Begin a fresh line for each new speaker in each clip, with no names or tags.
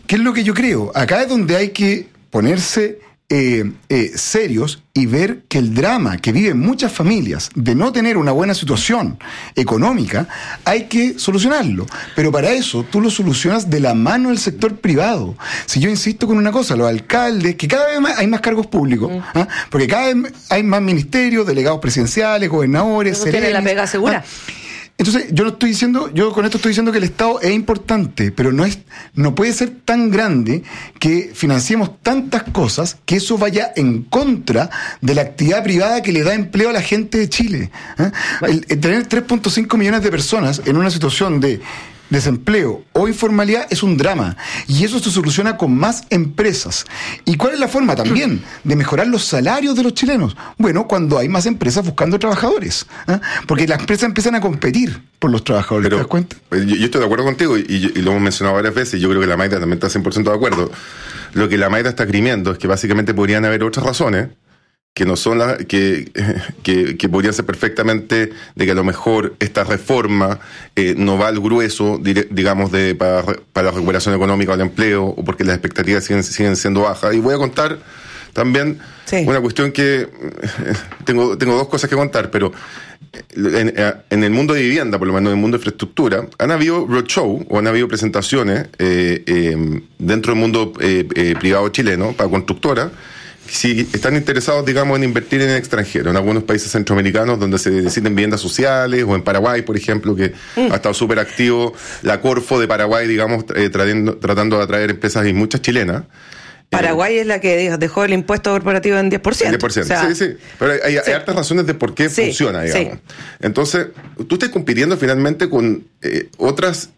¿qué es lo que yo creo? Acá es donde hay que ponerse serios y ver que el drama que viven muchas familias de no tener una buena situación económica, hay que solucionarlo. Pero para eso tú lo solucionas de la mano del sector privado. Si yo insisto con una cosa, los alcaldes, que cada vez hay más cargos públicos, porque cada vez hay más ministerios, delegados presidenciales, gobernadores,
tienen la pega segura.
Entonces, yo con esto estoy diciendo que el Estado es importante, pero no puede ser tan grande que financiemos tantas cosas que eso vaya en contra de la actividad privada que le da empleo a la gente de Chile. El tener 3.5 millones de personas en una situación de desempleo o informalidad es un drama, y eso se soluciona con más empresas. ¿Y cuál es la forma también de mejorar los salarios de los chilenos? Bueno, cuando hay más empresas buscando trabajadores, porque las empresas empiezan a competir por los trabajadores.
Pero,
¿te das cuenta?
Yo estoy de acuerdo contigo y lo hemos mencionado varias veces. Yo creo que la Maida también está 100% de acuerdo. Lo que la Maida está crimiendo es que básicamente podrían haber otras razones que no son las que podrían ser perfectamente de que a lo mejor esta reforma no va al grueso, digamos, para la recuperación económica o el empleo, o porque las expectativas siguen siendo bajas. Y voy a contar también una cuestión que tengo dos cosas que contar, pero en el mundo de vivienda, por lo menos en el mundo de infraestructura, han habido roadshow o han habido presentaciones dentro del mundo privado chileno para constructoras. Si están interesados, digamos, en invertir en el extranjero, en algunos países centroamericanos donde se necesiten viviendas sociales, o en Paraguay, por ejemplo, que ha estado súper activo la Corfo de Paraguay, digamos, tratando de atraer empresas, y muchas chilenas.
Paraguay es la que dejó el impuesto corporativo en 10%.
10%, o sea, sí. Pero hay hartas razones de por qué funciona, digamos. Sí. Entonces, tú estás compitiendo finalmente con otros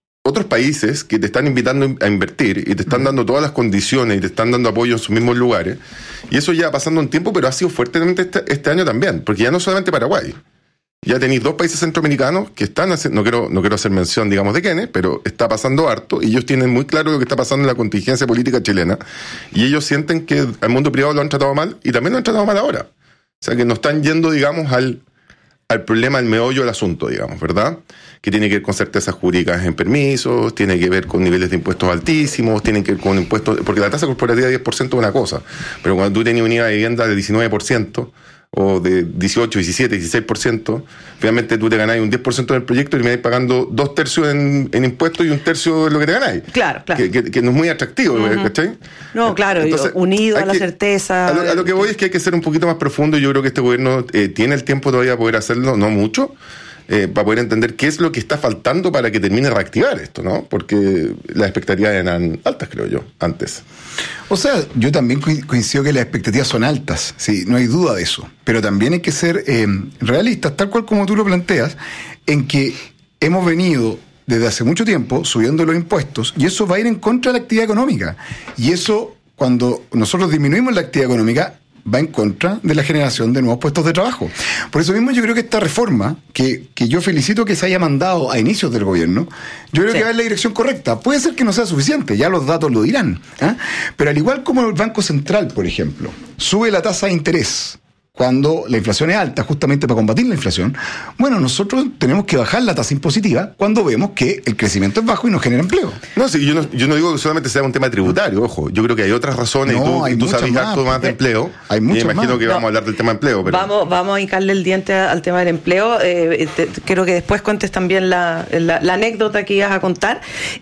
países que te están invitando a invertir y te están dando todas las condiciones y te están dando apoyo en sus mismos lugares, y eso ya pasando un tiempo, pero ha sido fuertemente este año también, porque ya no solamente Paraguay, ya tenéis 2 países centroamericanos que están haciendo, no quiero hacer mención, digamos, de quiénes, pero está pasando harto, y ellos tienen muy claro lo que está pasando en la contingencia política chilena, y ellos sienten que al mundo privado lo han tratado mal, y también lo han tratado mal ahora. O sea, que no están yendo, digamos, al problema, al meollo del asunto, digamos, ¿verdad? Que tiene que ver con certezas jurídicas en permisos, tiene que ver con niveles de impuestos altísimos, tiene que ver con impuestos, porque la tasa corporativa de 10% es una cosa, pero cuando tú tienes una unidad de vivienda de 19%, o de 18, 17, 16%, finalmente tú te ganás un 10% del proyecto y me vais pagando 2/3 en impuestos y 1/3 de lo que te ganáis.
Claro.
Que no es muy atractivo, ¿cachai?
No, claro, entonces, unido a la certeza.
A lo que voy es que hay que ser un poquito más profundo, y yo creo que este gobierno tiene el tiempo todavía de poder hacerlo, no mucho, para poder entender qué es lo que está faltando para que termine de reactivar esto, ¿no? Porque las expectativas eran altas, creo yo, antes.
O sea, yo también coincido que las expectativas son altas, sí, no hay duda de eso, pero también hay que ser realistas, tal cual como tú lo planteas, en que hemos venido desde hace mucho tiempo subiendo los impuestos, y eso va a ir en contra de la actividad económica, y eso, cuando nosotros disminuimos la actividad económica, va en contra de la generación de nuevos puestos de trabajo. Por eso mismo yo creo que esta reforma, que yo felicito que se haya mandado a inicios del gobierno, yo creo que va en la dirección correcta. Puede ser que no sea suficiente, ya los datos lo dirán, pero al igual como el Banco Central, por ejemplo, sube la tasa de interés cuando la inflación es alta, justamente para combatir la inflación, bueno, nosotros tenemos que bajar la tasa impositiva cuando vemos que el crecimiento es bajo y no genera empleo.
No, sí, yo no digo que solamente sea un tema tributario, ojo, yo creo que hay otras razones, y tú sabes harto más de empleo,
hay
y imagino que vamos a hablar del tema de empleo. Pero...
Vamos a hincarle el diente al tema del empleo, quiero que después cuentes también la anécdota que ibas a contar,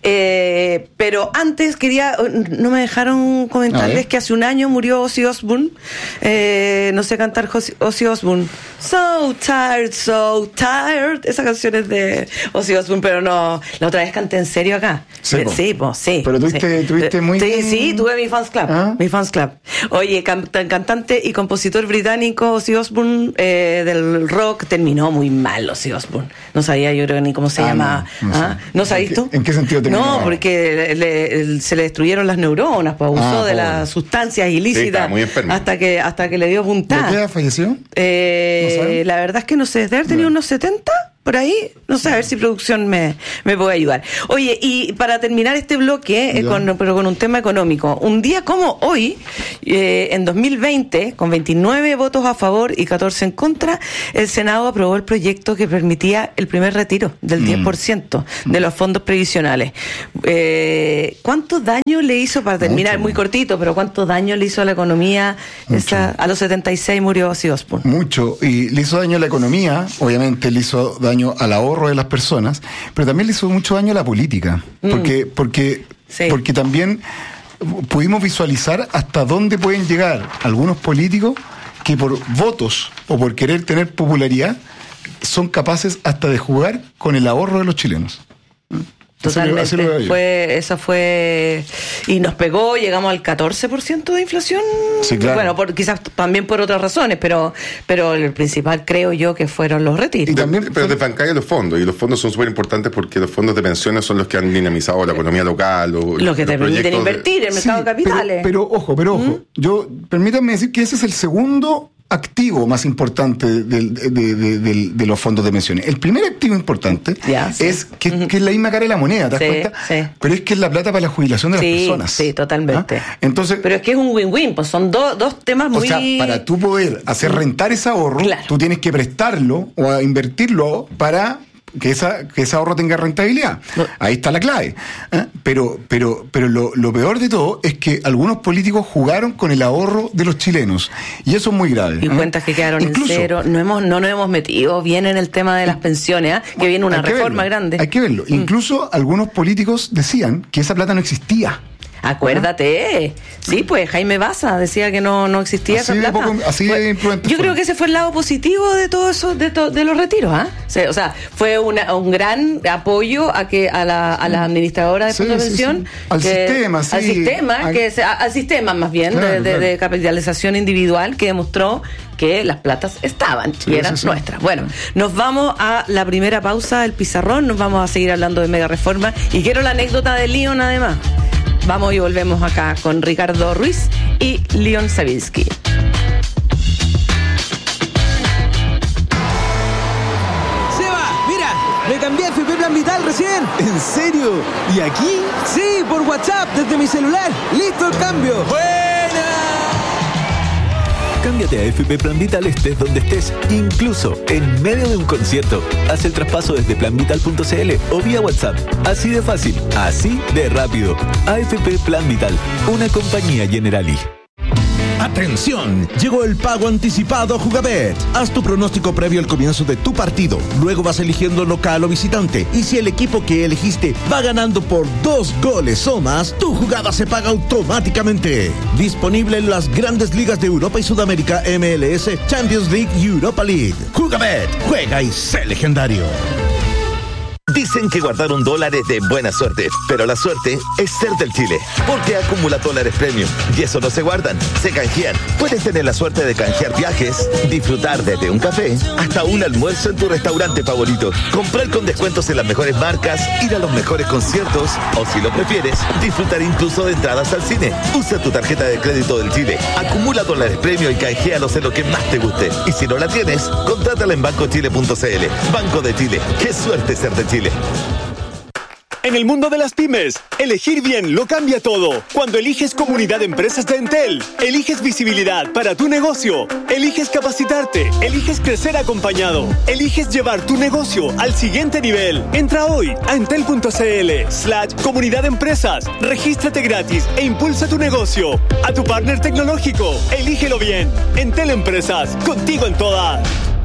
pero antes no me dejaron comentarles que hace un año murió Ozzy Osbourne, no sé cantar Ozzy Osbourne. So tired. Esa canción es de Ozzy Osbourne, pero no. La otra vez canté en serio acá. Sí.
Pero tuviste muy bien.
Sí, tuve mi fans club. Mi fans club. Oye, cantante y compositor británico Ozzy Osbourne del rock, terminó muy mal Ozzy Osbourne. No sabía yo creo ni cómo se llama. ¿No sabías tú?
¿En qué sentido terminó?
No, porque se le destruyeron las neuronas, pues abusó de las sustancias ilícitas hasta que le dio puntada.
¿De qué edad falleció?
La verdad es que no sé, ¿de haber tenido unos 70? por ahí, no sé, a ver si producción me puede ayudar. Oye, y para terminar este bloque, pero con un tema económico, un día como hoy, en 2020, con 29 votos a favor y 14 en contra, el Senado aprobó el proyecto que permitía el primer retiro del 10% de los fondos previsionales. ¿Cuánto daño le hizo, para terminar, muy cortito, pero cuánto daño le hizo a la economía? A los 76 murió Ozzy Osbourne.
Mucho, y le hizo daño a la economía, obviamente le hizo daño al ahorro de las personas, pero también le hizo mucho daño a la política, porque también pudimos visualizar hasta dónde pueden llegar algunos políticos que por votos o por querer tener popularidad son capaces hasta de jugar con el ahorro de los chilenos.
Totalmente. Eso fue y nos pegó, llegamos al 14% de inflación.
Sí, claro.
Bueno, quizás también por otras razones, pero el principal creo yo que fueron los retiros.
Y también, pero desbancáis los fondos, y los fondos son súper importantes porque los fondos de pensiones son los que han dinamizado la economía local.
Los que te permiten invertir en el mercado de capitales.
Pero ojo, permítanme decir que ese es el segundo activo más importante de los fondos de pensiones. El primer activo importante es que es la misma cara de la moneda, ¿te das cuenta? Sí. Pero es que es la plata para la jubilación de las personas.
Sí, totalmente.
Entonces,
pero es que es un win-win, pues son dos temas muy...
O sea, para tú poder hacer rentar ese ahorro, tú tienes que prestarlo o invertirlo para que ese ahorro tenga rentabilidad. Ahí está la clave. Pero lo peor de todo es que algunos políticos jugaron con el ahorro de los chilenos, y eso es muy grave.
Y cuentas que quedaron en cero. No nos hemos metido bien en el tema de las pensiones, que viene una reforma grande.
Hay que verlo. Incluso algunos políticos decían que esa plata no existía.
Acuérdate, sí, pues Jaime Baza decía que no existía esa plata. Yo creo que ese fue el lado positivo de todo eso, de los retiros, O sea, fue un gran apoyo a la administradora de fondos de pensión,
al
sistema más bien, de capitalización individual, que demostró que las platas estaban y eran nuestras. Bueno, nos vamos a la primera pausa del Pizarrón, nos vamos a seguir hablando de mega reforma, y quiero la anécdota de Leon además. Vamos y volvemos acá con Ricardo Ruiz y Leon Savinsky.
Seba, mira, me cambié a FP Plan Vital recién.
¿En serio? ¿Y aquí?
Sí, por WhatsApp, desde mi celular. ¡Listo el cambio!
¡Buena! Cámbiate a FP Plan Vital estés donde estés, incluso en medio de un concierto. Haz el traspaso desde planvital.cl o vía WhatsApp. Así de fácil, así de rápido. AFP Plan Vital, una compañía Generali.
¡Atención! Llegó el pago anticipado Jugabet. Haz tu pronóstico previo al comienzo de tu partido. Luego vas eligiendo local o visitante. Y si el equipo que elegiste va ganando por 2 goles o más, tu jugada se paga automáticamente. Disponible en las grandes ligas de Europa y Sudamérica, MLS, Champions League y Europa League. Jugabet, juega y sé legendario.
Dicen que guardar $1 es de buena suerte, pero la suerte es ser del Chile, porque acumula dólares premium, y eso no se guardan, se canjean. Puedes tener la suerte de canjear viajes, disfrutar desde un café hasta un almuerzo en tu restaurante favorito, comprar con descuentos en las mejores marcas, ir a los mejores conciertos, o si lo prefieres, disfrutar incluso de entradas al cine. Usa tu tarjeta de crédito del Chile, acumula dólares premium y canjealos en lo que más te guste. Y si no la tienes, contrátala en bancochile.cl. Banco de Chile, qué suerte ser de Chile.
En el mundo de las pymes, elegir bien lo cambia todo. Cuando eliges Comunidad de Empresas de Entel, eliges visibilidad para tu negocio, eliges capacitarte, eliges crecer acompañado, eliges llevar tu negocio al siguiente nivel. Entra hoy a entel.cl/comunidad de empresas, regístrate gratis e impulsa tu negocio. A tu partner tecnológico, elígelo bien. Entel Empresas, contigo en todas.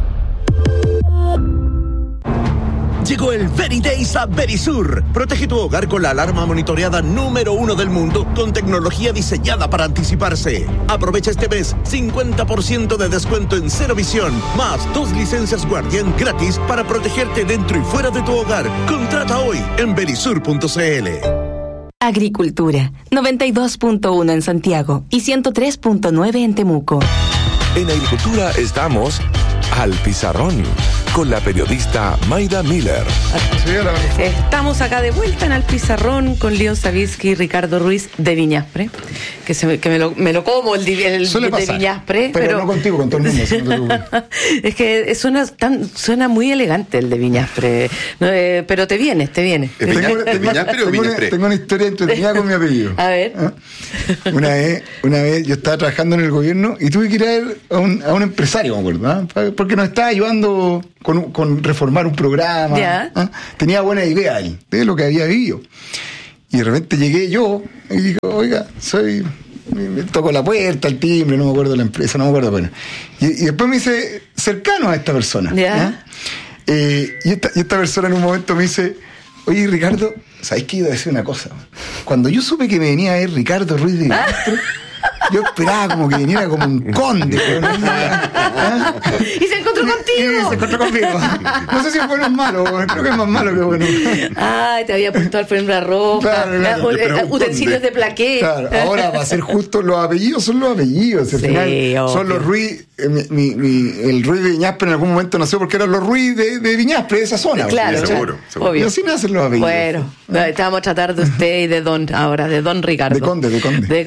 Llegó el Very Days a Verisur. Protege tu hogar con la alarma monitoreada número 1 del mundo, con tecnología diseñada para anticiparse. Aprovecha este mes 50% de descuento en Cero Visión, más 2 licencias Guardián gratis para protegerte dentro y fuera de tu hogar. Contrata hoy en verisur.cl.
Agricultura, 92.1 en Santiago y 103.9 en Temuco.
En Agricultura estamos al Pizarrón. con la periodista Mayra Miller.
Estamos acá de vuelta en Al Pizarrón con Leon Savitsky y Ricardo Ruiz de Viñaspre, que me lo como el de Viñaspre,
pero no contigo, con todo el mundo.
Es que suena muy elegante el de Viñaspre, pero te viene.
¿Viñaspre o Viñaspre?
Tengo una historia entretenida con mi apellido.
A ver.
Una vez yo estaba trabajando en el gobierno y tuve que ir a ver a un empresario, me acuerdo, porque nos estaba ayudando con reformar un programa. Tenía buena idea él de lo que había vivido. Y de repente llegué yo y digo, oiga, me toco la puerta, el timbre, no me acuerdo de la empresa, no me acuerdo. Bueno. Y después me hice cercano a esta persona. Y esta persona en un momento me dice, oye, Ricardo, ¿sabes qué? Iba a decir una cosa. Cuando yo supe que me venía a ver Ricardo Ruiz de Viñaspre, yo esperaba como que viniera como un conde.
Y se encontró contigo.
Sí, se encontró conmigo. No sé si es bueno o malo, creo que es más malo que bueno.
Ay, te había puesto alfombra roja, utensilios de plaqué.
Claro, ahora, para ser justo, los apellidos son los apellidos. Al final, son los Ruiz. El Ruiz de Viñaspre en algún momento nació porque eran los Ruiz de Viñaspre, de esa zona.
Claro,
seguro.
Y así nacen los apellidos.
Bueno, te vamos a tratar de usted y de don ahora, de don Ricardo.
De conde.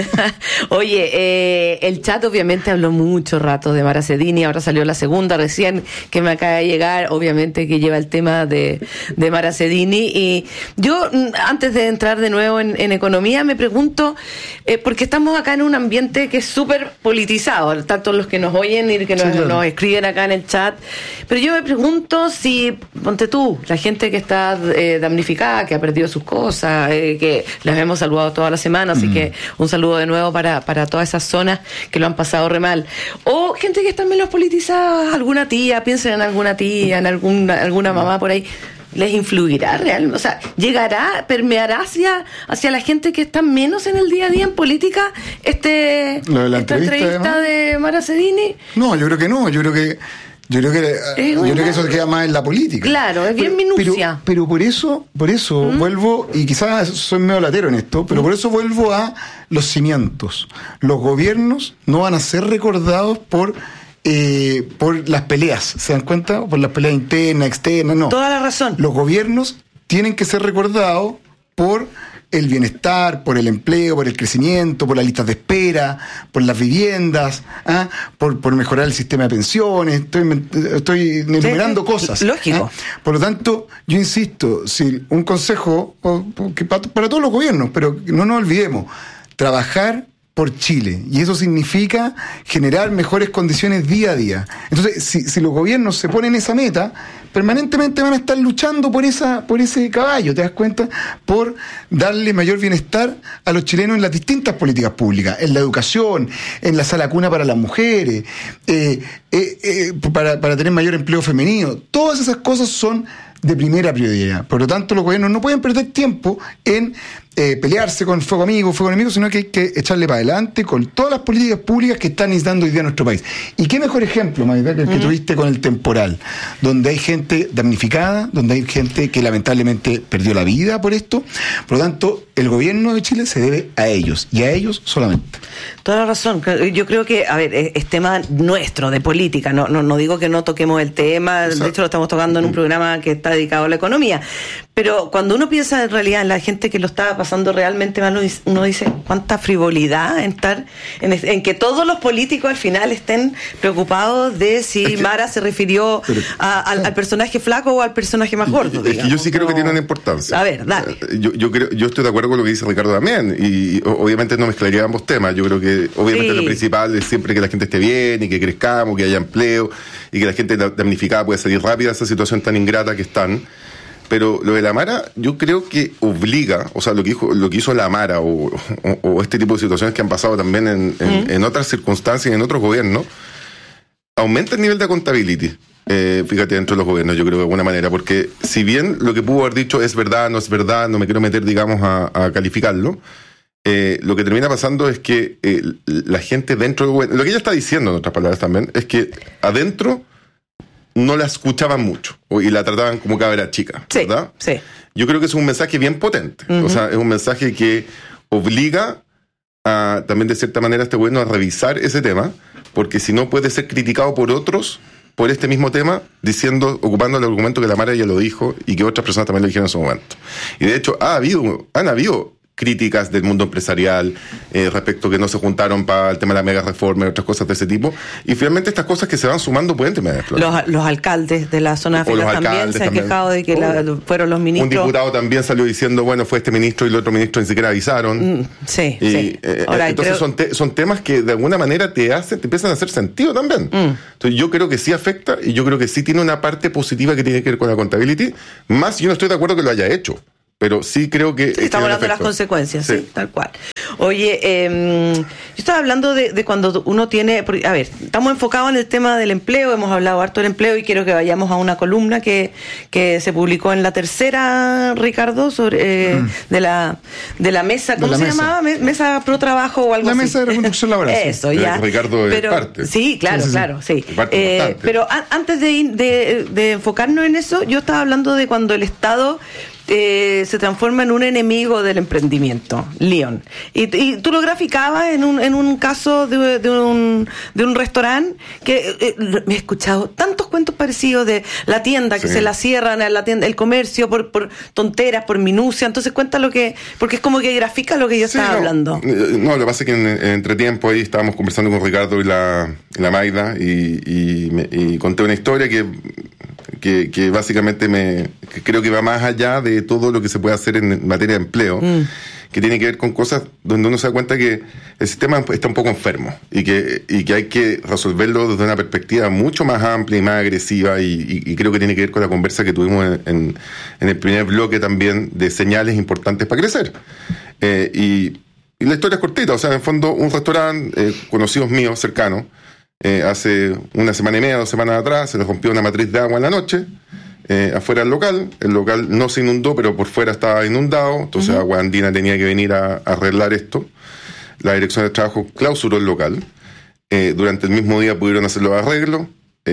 Oye, el chat obviamente habló mucho rato de Mara Cedini, ahora salió la segunda recién que me acaba de llegar, obviamente que lleva el tema de Mara Cedini. Y yo, antes de entrar de nuevo en economía, me pregunto, porque estamos acá en un ambiente que es súper politizado, tanto los que nos oyen y que nos escriben acá en el chat, pero yo me pregunto si, ponte tú, la gente que está damnificada, que ha perdido sus cosas, que las hemos saludado toda la semana, así que un saludo de nuevo para todas esas zonas que lo han pasado re mal, o gente que está menos politizada, alguna tía, piensen en alguna tía, en alguna mamá por ahí. ¿Les influirá realmente? O sea, ¿llegará, permeará hacia la gente que está menos en el día a día en política esta entrevista de Mara Cedini?
No, yo creo que no. Yo creo que eso queda más en la política.
Claro, es bien minucia.
Pero por eso vuelvo, y quizás soy medio latero en esto, pero por eso vuelvo a los cimientos. Los gobiernos no van a ser recordados por las peleas, ¿se dan cuenta? Por las peleas internas, externas, no.
Toda la razón.
Los gobiernos tienen que ser recordados por el bienestar, por el empleo, por el crecimiento, por las listas de espera, por las viviendas, por mejorar el sistema de pensiones. Estoy enumerando cosas.
Lógico.
Por lo tanto, yo insisto, si un consejo para todos los gobiernos, pero no nos olvidemos, trabajar por Chile, y eso significa generar mejores condiciones día a día. Entonces, si los gobiernos se ponen esa meta, permanentemente van a estar luchando por ese caballo, ¿te das cuenta? Por darle mayor bienestar a los chilenos en las distintas políticas públicas, en la educación, en la sala cuna para las mujeres, para tener mayor empleo femenino. Todas esas cosas son de primera prioridad. Por lo tanto, los gobiernos no pueden perder tiempo en pelearse con fuego enemigo, sino que hay que echarle para adelante con todas las políticas públicas que están necesitando hoy día nuestro país. Y qué mejor ejemplo, María, que el que tuviste con el temporal, donde hay gente damnificada, donde hay gente que lamentablemente perdió la vida por esto. Por lo tanto, el gobierno de Chile se debe a ellos, y a ellos solamente.
Toda la razón. Yo creo que, es tema nuestro, de política. No digo que no toquemos el tema, de hecho lo estamos tocando en un programa que está dedicado a la economía. Pero cuando uno piensa en realidad en la gente que lo está pasando realmente mal, uno dice, cuánta frivolidad en estar en que todos los políticos al final estén preocupados de si Mara se refirió al personaje flaco o al personaje más gordo.
Es que yo sí creo que tiene una importancia.
A ver, dale.
Yo estoy de acuerdo con lo que dice Ricardo también, y obviamente no mezclaría ambos temas. Yo creo que obviamente lo principal es siempre que la gente esté bien y que crezcamos, que haya empleo y que la gente damnificada pueda salir rápida de esa situación tan ingrata que están. Pero lo de la Mara, yo creo que obliga, o sea, lo que hizo la Mara o este tipo de situaciones que han pasado también en otras circunstancias y en otros gobiernos, aumenta el nivel de accountability. Fíjate, dentro de los gobiernos, yo creo de alguna manera, porque si bien lo que pudo haber dicho es verdad, no me quiero meter, digamos, a calificarlo, lo que termina pasando es que la gente dentro del gobierno, lo que ella está diciendo, en otras palabras también, es que adentro no la escuchaban mucho y la trataban como cabra chica, ¿verdad?
Sí.
Yo creo que es un mensaje bien potente. O sea, es un mensaje que obliga también de cierta manera a este gobierno a revisar ese tema, porque si no puede ser criticado por otros por este mismo tema, ocupando el argumento que la Mara ya lo dijo y que otras personas también lo dijeron en su momento. Y de hecho han habido críticas del mundo empresarial respecto que no se juntaron para el tema de la mega reforma y otras cosas de ese tipo, y finalmente estas cosas que se van sumando pueden terminar explotando.
Los alcaldes de la zona de Fila también se han quejado de que fueron los ministros.
Un diputado también salió diciendo, bueno, fue este ministro y el otro ministro ni siquiera avisaron.
Sí.
Ahora, entonces son temas que de alguna manera te empiezan a hacer sentido también. Entonces yo creo que sí afecta, y yo creo que sí tiene una parte positiva que tiene que ver con la accountability, más yo no estoy de acuerdo que lo haya hecho. Pero sí creo que...
Sí, estamos hablando de las consecuencias, sí, tal cual. Oye, yo estaba hablando de cuando uno tiene... A ver, estamos enfocados en el tema del empleo, hemos hablado harto del empleo y quiero que vayamos a una columna que se publicó en La Tercera, Ricardo, sobre de la mesa, ¿cómo se llamaba? Mesa Pro Trabajo o algo así.
La mesa de reconstrucción laboral.
Eso, ya.
Ricardo es parte.
Sí, claro, sí. Pero antes de enfocarnos en eso, yo estaba hablando de cuando el Estado... se transforma en un enemigo del emprendimiento, León. Y tú lo graficabas en un caso de un restaurante que me he escuchado tantos cuentos parecidos de la tienda que se la cierran, la tienda, el comercio por tonteras, por minucia. Entonces cuenta porque es como que grafica lo que yo estaba hablando.
No, lo que pasa es que en entretiempo ahí estábamos conversando con Ricardo y la Maida y conté una historia que básicamente que creo que va más allá de todo lo que se puede hacer en materia de empleo, que tiene que ver con cosas donde uno se da cuenta que el sistema está un poco enfermo y que hay que resolverlo desde una perspectiva mucho más amplia y más agresiva, y creo que tiene que ver con la conversa que tuvimos en el primer bloque también de señales importantes para crecer. Y la historia es cortita, o sea, en el fondo un restaurante, conocidos míos, cercanos, hace una semana y media, 2 semanas atrás, se les rompió una matriz de agua en la noche, afuera del local. El local no se inundó, pero por fuera estaba inundado, entonces Agua Andina tenía que venir a arreglar esto. La Dirección de Trabajo clausuró el local. Durante el mismo día pudieron hacer los arreglos,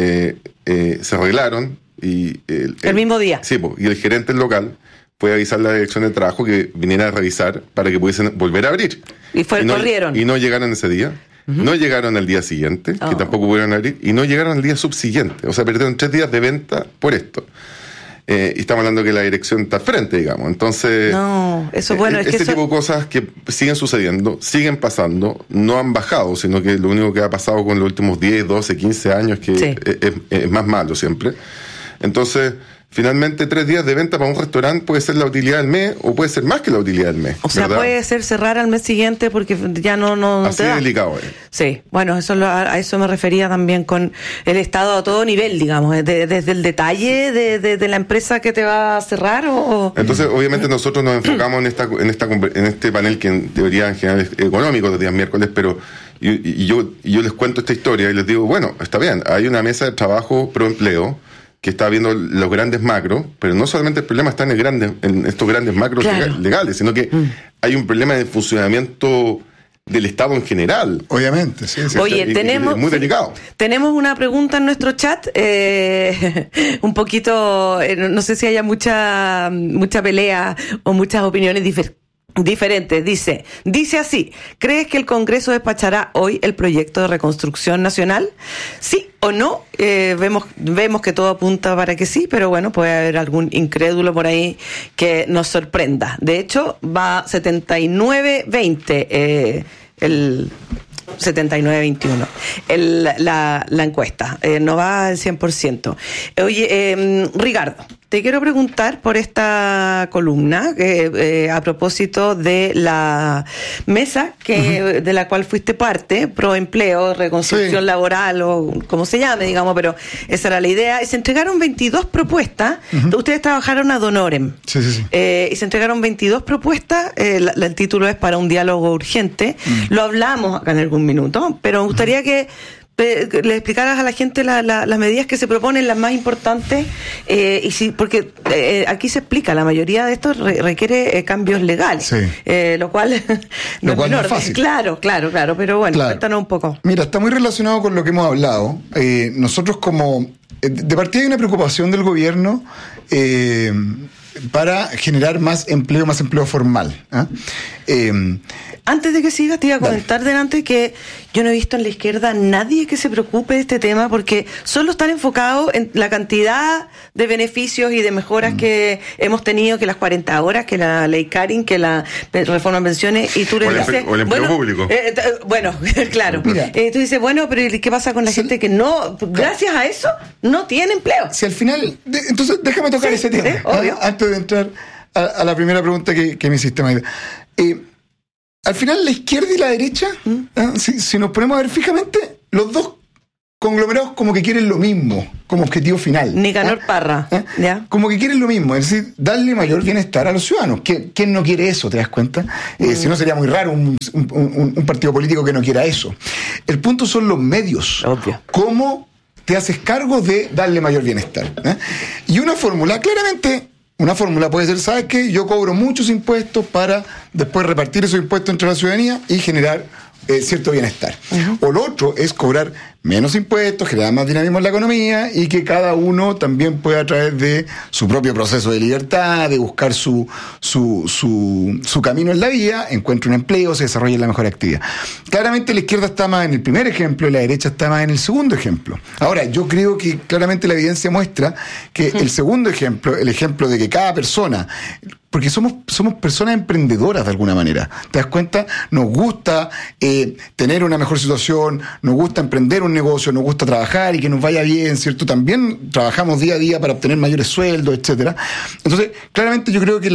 se arreglaron.
¿El mismo día?
Sí, y el gerente del local fue a avisar a la Dirección de Trabajo que viniera a revisar para que pudiesen volver a abrir.
Corrieron.
Y no llegaron ese día. No llegaron al día siguiente, que tampoco pudieron abrir, y no llegaron al día subsiguiente. O sea, perdieron 3 días de venta por esto. Y estamos hablando que la dirección está al frente, digamos. Entonces, ese tipo de cosas que siguen sucediendo, siguen pasando, no han bajado, sino que lo único que ha pasado con los últimos 10, 12, 15 años es que es más malo siempre. Entonces, finalmente 3 días de venta para un restaurante puede ser la utilidad del mes, o puede ser más que la utilidad del mes.
O sea, puede ser cerrar al mes siguiente porque ya no
así
te da.
Es delicado.
Sí, bueno, a eso me refería también con el Estado a todo nivel, digamos, desde el detalle de la empresa que te va a cerrar o...
Entonces, obviamente nosotros nos enfocamos en este panel que en teoría en general es económico los días miércoles, pero yo les cuento esta historia y les digo, bueno, está bien, hay una mesa de trabajo pro empleo que está viendo los grandes macros, pero no solamente el problema está en estos grandes macros legales, sino que hay un problema de funcionamiento del Estado en general.
Obviamente, sí.
Oye,
es muy delicado.
Tenemos una pregunta en nuestro chat, un poquito, no sé si haya mucha pelea o muchas opiniones diferentes. Dice así: ¿crees que el Congreso despachará hoy el proyecto de reconstrucción nacional? ¿Sí o no? Vemos que todo apunta para que sí, pero bueno, puede haber algún incrédulo por ahí que nos sorprenda. De hecho, va 79-20 el 79-21 la encuesta, no va al 100%. Oye, Ricardo, te quiero preguntar por esta columna a propósito de la mesa de la cual fuiste parte, pro empleo, reconstrucción laboral o como se llame, digamos, pero esa era la idea. Y se entregaron 22 propuestas. Ustedes trabajaron ad honorem.
Sí.
Y se entregaron 22 propuestas. El título es Para un diálogo urgente. Lo hablamos acá en algún minuto, pero me gustaría que le explicaras a la gente las medidas que se proponen, las más importantes, porque aquí se explica, la mayoría de esto requiere cambios legales, lo cual no es fácil. Claro, pero bueno, cuéntanos un poco.
Mira, está muy relacionado con lo que hemos hablado. Nosotros de partida hay una preocupación del gobierno para generar más empleo formal.
Antes de que sigas, te iba a comentar delante que yo no he visto en la izquierda nadie que se preocupe de este tema, porque solo están enfocados en la cantidad de beneficios y de mejoras que hemos tenido, que las 40 horas, que la ley Karin, que la reforma de pensiones, y tú le dices...
O el empleo público.
Bueno, claro. Tú dices, bueno, pero ¿qué pasa con la gente que no, gracias a eso, no tiene empleo?
Si al final... Entonces, déjame tocar ese tema, antes de entrar a la primera pregunta que me hiciste, Maida. Al final, la izquierda y la derecha, si nos ponemos a ver fijamente, los dos conglomerados como que quieren lo mismo como objetivo final.
Nicanor Parra. ¿Ya?
Como que quieren lo mismo, es decir, darle mayor bienestar a los ciudadanos. ¿Quién no quiere eso, te das cuenta? Si no, sería muy raro un partido político que no quiera eso. El punto son los medios.
Obvio.
¿Cómo te haces cargo de darle mayor bienestar? Y una fórmula, claramente... Una fórmula puede ser, ¿sabes qué? Yo cobro muchos impuestos para después repartir esos impuestos entre la ciudadanía y generar cierto bienestar. O lo otro es cobrar menos impuestos, generar más dinamismo en la economía y que cada uno también pueda, a través de su propio proceso de libertad, de buscar su camino en la vida, encuentre un empleo, se desarrolle en la mejor actividad. Claramente la izquierda está más en el primer ejemplo y la derecha está más en el segundo ejemplo. Ahora, yo creo que claramente la evidencia muestra que el segundo ejemplo, el ejemplo de que cada persona... Porque somos personas emprendedoras de alguna manera. ¿Te das cuenta? Nos gusta tener una mejor situación, nos gusta emprender un negocio, nos gusta trabajar y que nos vaya bien, ¿cierto? También trabajamos día a día para obtener mayores sueldos, etcétera. Entonces, claramente yo creo que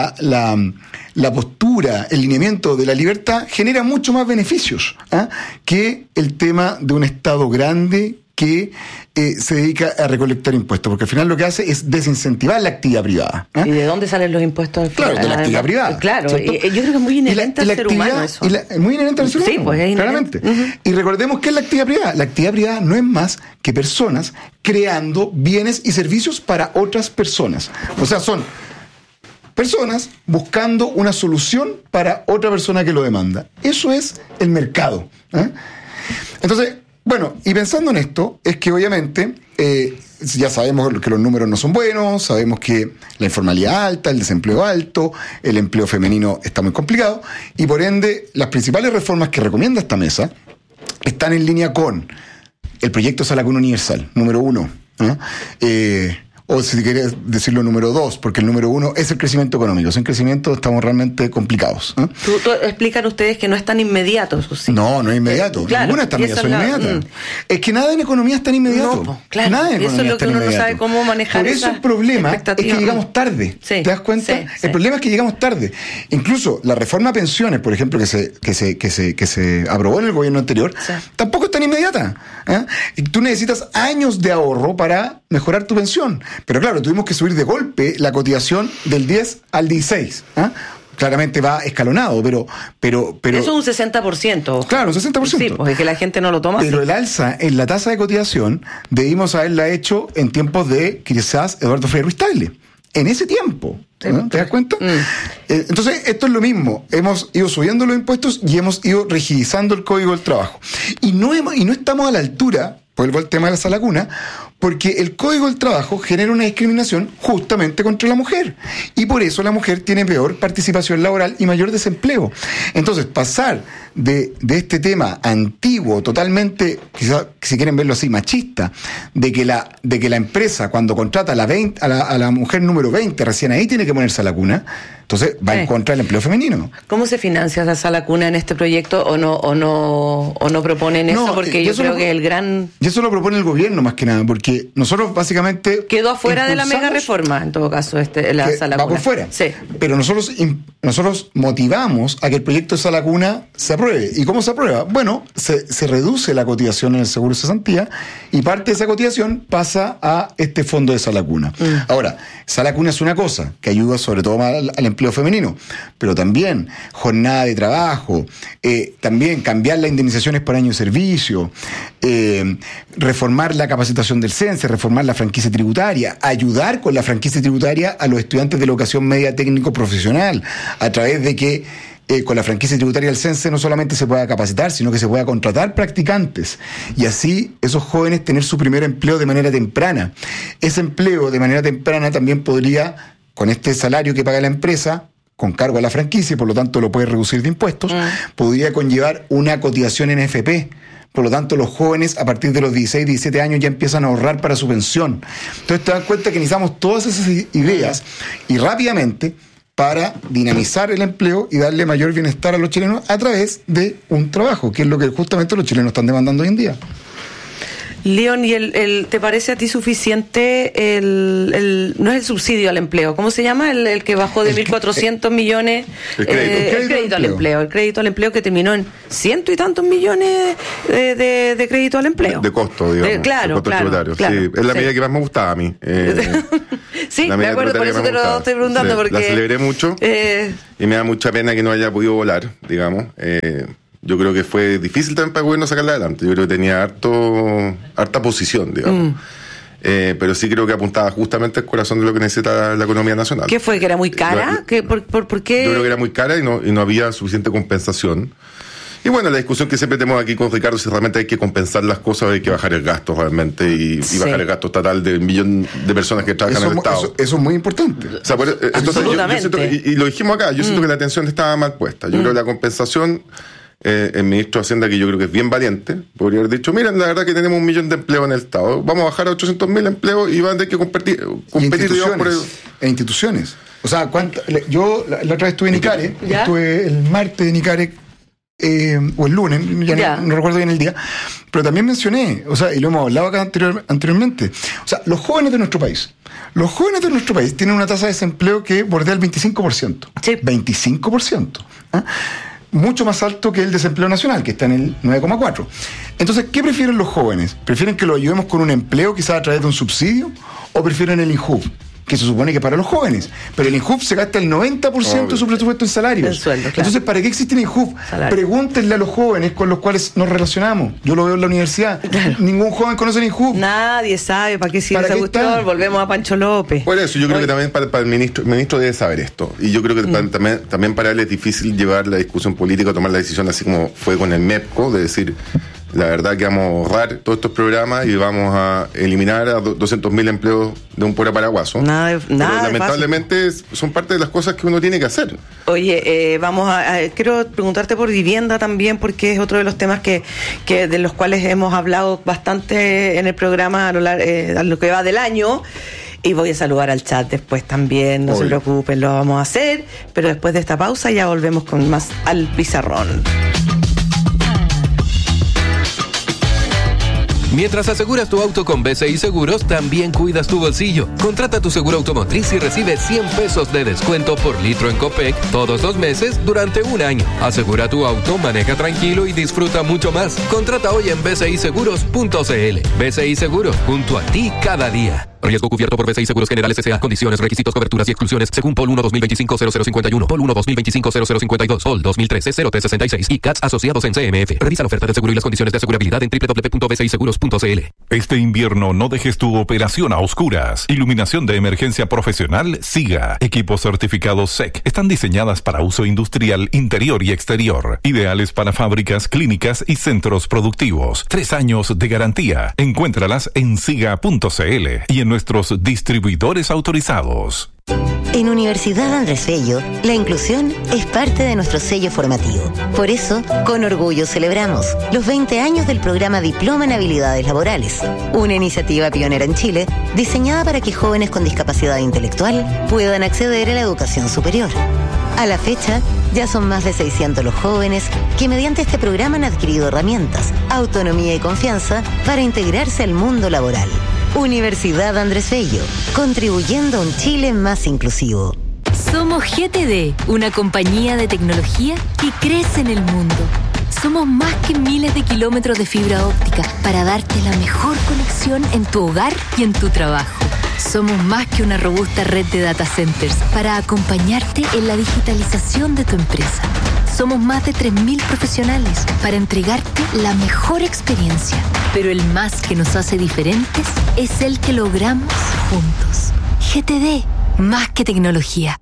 la postura, el lineamiento de la libertad genera mucho más beneficios que el tema de un Estado grande que se dedica a recolectar impuestos, porque al final lo que hace es desincentivar la actividad privada.
¿Y de dónde salen los impuestos?
Claro, de la actividad privada.
Claro, yo creo que es muy inherente al ser humano eso.
Muy inherente al ser humano,
sí, pues es
claramente. Y recordemos que es la actividad privada. La actividad privada no es más que personas creando bienes y servicios para otras personas. O sea, son personas buscando una solución para otra persona que lo demanda. Eso es el mercado. Entonces, bueno, y pensando en esto, es que obviamente ya sabemos que los números no son buenos, sabemos que la informalidad alta, el desempleo alto, el empleo femenino está muy complicado, y por ende las principales reformas que recomienda esta mesa están en línea con el proyecto Salacuna Universal, número 1, o si quieres decirlo número 2, porque el número 1 es el crecimiento económico. Sin crecimiento estamos realmente complicados.
Explican ustedes que no es tan inmediato. ¿Sí?
No es inmediato.
Claro,
ninguna está inmediata. Es que nada en economía es tan inmediato.
No, claro.
Nada en
eso
economía
es lo que uno no sabe cómo manejar.
Por eso el problema es que llegamos tarde.
Sí,
¿te das cuenta?
Sí.
El problema es que llegamos tarde. Incluso la reforma a pensiones, por ejemplo, que se aprobó en el gobierno anterior, tampoco es tan inmediata. Y tú necesitas años de ahorro para mejorar tu pensión. Pero claro, tuvimos que subir de golpe la cotización del 10 al 16. Claramente va escalonado, pero...
Eso es un 60%.
Claro, un 60%.
Sí, pues es que la gente no lo toma.
Pero el alza en la tasa de cotización debimos haberla hecho en tiempos de quizás Eduardo Frei Ruiz Tagle. En ese tiempo. ¿Te das cuenta? Entonces, esto es lo mismo. Hemos ido subiendo los impuestos y hemos ido rigidizando el Código del Trabajo. Y no estamos a la altura, vuelvo al tema de la Salacuna, porque el Código del Trabajo genera una discriminación justamente contra la mujer. Y por eso la mujer tiene peor participación laboral y mayor desempleo. Entonces, pasar de este tema antiguo, totalmente, quizás, si quieren verlo así, machista, de que la empresa, cuando contrata a la mujer número 20, recién ahí tiene que ponerse a la cuna, entonces va en contra del empleo femenino.
¿Cómo se financia esa sala cuna en este proyecto o no proponen eso? Porque yo creo que el gran...
Y eso lo propone el gobierno más que nada, porque nosotros básicamente...
Quedó afuera de la mega reforma, en todo caso, la sala cuna.
Va por fuera.
Sí.
Pero nosotros motivamos a que el proyecto de sala cuna se apruebe. ¿Y cómo se aprueba? Bueno, se reduce la cotización en el seguro de cesantía y parte de esa cotización pasa a este fondo de sala cuna. Ahora, sala cuna es una cosa que ayuda sobre todo al empleo femenino, pero también jornada de trabajo, también cambiar las indemnizaciones por año de servicio, reformar la capacitación del CENSE, reformar la franquicia tributaria, ayudar con la franquicia tributaria a los estudiantes de la educación media técnico profesional, a través de que con la franquicia tributaria del CENSE no solamente se pueda capacitar, sino que se pueda contratar practicantes y así esos jóvenes tener su primer empleo de manera temprana. Ese empleo de manera temprana también podría, con este salario que paga la empresa, con cargo a la franquicia, por lo tanto lo puede reducir de impuestos, podría conllevar una cotización en AFP. Por lo tanto, los jóvenes a partir de los 16, 17 años ya empiezan a ahorrar para su pensión. Entonces te das cuenta que necesitamos todas esas ideas y rápidamente para dinamizar el empleo y darle mayor bienestar a los chilenos a través de un trabajo, que es lo que justamente los chilenos están demandando hoy en día.
León, ¿y ¿te parece a ti suficiente no es el subsidio al empleo? ¿Cómo se llama? El que bajó de 1.400 millones.
El crédito
al empleo. El crédito al empleo que terminó en 100 y tantos millones de crédito al empleo.
De costo, digamos.
Claro.
Sí, es la medida que más me gustaba a mí.
Sí, me acuerdo, por eso te lo estoy preguntando. Porque,
la celebré mucho y me da mucha pena que no haya podido volar, digamos. Yo creo que fue difícil también para el gobierno sacarla adelante. Yo creo que tenía harta posición, digamos. Pero sí creo que apuntaba justamente al corazón de lo que necesita la economía nacional.
¿Qué fue? ¿Que era muy cara? ¿Por qué?
Yo creo que era muy cara y no había suficiente compensación. Y bueno, la discusión que siempre tenemos aquí con Ricardo, si realmente hay que compensar las cosas, hay que bajar el gasto realmente y bajar el gasto estatal del millón de personas que trabajan en el Estado.
Eso es muy importante.
O sea, entonces yo siento, y lo dijimos acá, yo siento que la atención estaba mal puesta. Yo creo que la compensación... el ministro de Hacienda, que yo creo que es bien valiente, podría haber dicho, miren, la verdad que tenemos 1 millón de empleos en el Estado, vamos a bajar a 800.000 empleos y van a tener que competir digamos, por
instituciones. O sea, yo la otra vez estuve en Icare, estuve el martes en Icare, o el lunes, no recuerdo bien el día, pero también mencioné, o sea, y lo hemos hablado acá anteriormente, o sea, los jóvenes de nuestro país tienen una tasa de desempleo que bordea el 25%. Sí. 25%. ¿Ah? Mucho más alto que el desempleo nacional, que está en el 9,4%. Entonces, ¿qué prefieren los jóvenes? ¿Prefieren que lo ayudemos con un empleo, quizás a través de un subsidio? ¿O prefieren el INJUV? Que se supone que es para los jóvenes. Pero el INJUV se gasta el 90% de su presupuesto en salarios. El sueldo, claro. Entonces, ¿para qué existe el INJUV? Pregúntenle a los jóvenes con los cuales nos relacionamos. Yo lo veo en la universidad. Claro. Ningún joven conoce el INJUV.
Nadie sabe para qué sirve esa cuestión. Volvemos a Pancho López.
Por eso, yo creo que también para el ministro debe saber esto. Y yo creo que también para él es difícil llevar la discusión política, tomar la decisión así como fue con el MEPCO, de decir... La verdad que vamos a ahorrar todos estos programas y vamos a eliminar a 200.000 empleos de un pura paraguaso. Nada lamentablemente son parte de las cosas que uno tiene que hacer.
Oye, quiero preguntarte por vivienda también, porque es otro de los temas que de los cuales hemos hablado bastante en el programa a lo que va del año. Y voy a saludar al chat después también, no se preocupen, lo vamos a hacer. Pero después de esta pausa ya volvemos con más al pizarrón.
Mientras aseguras tu auto con BCI Seguros, también cuidas tu bolsillo. Contrata tu seguro automotriz y recibe 100 pesos de descuento por litro en Copec todos los meses durante un año. Asegura tu auto, maneja tranquilo y disfruta mucho más. Contrata hoy en bciseguros.cl. BCI Seguros, junto a ti cada día. Riesgo cubierto por BCI Seguros Generales S.A. Condiciones, requisitos, coberturas y exclusiones según POL 1 2025-0051, POL 1 2025-0052, POL 2013-0366 y CATS asociados en CMF. Revisa la oferta de seguro y las condiciones de asegurabilidad en www.bciseguros.cl.
Este invierno no dejes tu operación a oscuras. Iluminación de emergencia profesional SIGA. Equipos certificados SEC. Están diseñadas para uso industrial interior y exterior. Ideales para fábricas, clínicas y centros productivos. 3 años de garantía. Encuéntralas en siga.cl y en nuestros distribuidores autorizados.
En Universidad Andrés Bello, la inclusión es parte de nuestro sello formativo. Por eso, con orgullo celebramos los 20 años del programa Diploma en Habilidades Laborales, una iniciativa pionera en Chile, diseñada para que jóvenes con discapacidad intelectual puedan acceder a la educación superior. A la fecha, ya son más de 600 los jóvenes que mediante este programa han adquirido herramientas, autonomía y confianza para integrarse al mundo laboral. Universidad Andrés Bello, contribuyendo a un Chile más inclusivo.
Somos GTD, una compañía de tecnología que crece en el mundo. Somos más que miles de kilómetros de fibra óptica para darte la mejor conexión en tu hogar y en tu trabajo. Somos más que una robusta red de data centers para acompañarte en la digitalización de tu empresa. Somos más de 3.000 profesionales para entregarte la mejor experiencia. Pero el más que nos hace diferentes es el que logramos juntos. GTD, más que tecnología.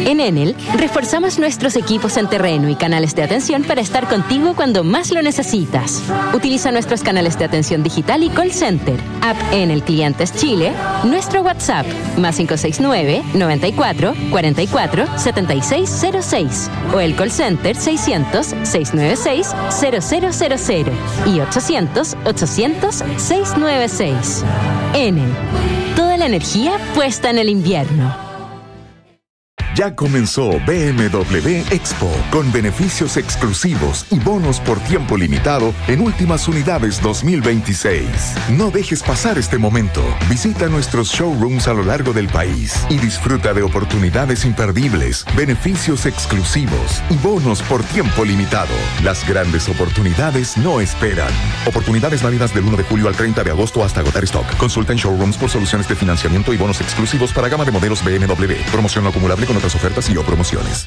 En Enel, reforzamos nuestros equipos en terreno y canales de atención para estar contigo cuando más lo necesitas. Utiliza nuestros canales de atención digital y call center, app Enel Clientes Chile, nuestro WhatsApp, más 569-94-44-7606, o el call center 600-696-0000 y 800-800-696. Enel, toda la energía puesta en el invierno.
Ya comenzó BMW Expo, con beneficios exclusivos y bonos por tiempo limitado en últimas unidades 2026. No dejes pasar este momento. Visita nuestros showrooms a lo largo del país y disfruta de oportunidades imperdibles, beneficios exclusivos y bonos por tiempo limitado. Las grandes oportunidades no esperan. Oportunidades válidas del 1 de julio al 30 de agosto hasta agotar stock. Consulta en showrooms por soluciones de financiamiento y bonos exclusivos para gama de modelos BMW. Promoción no acumulable con otras ofertas y o promociones.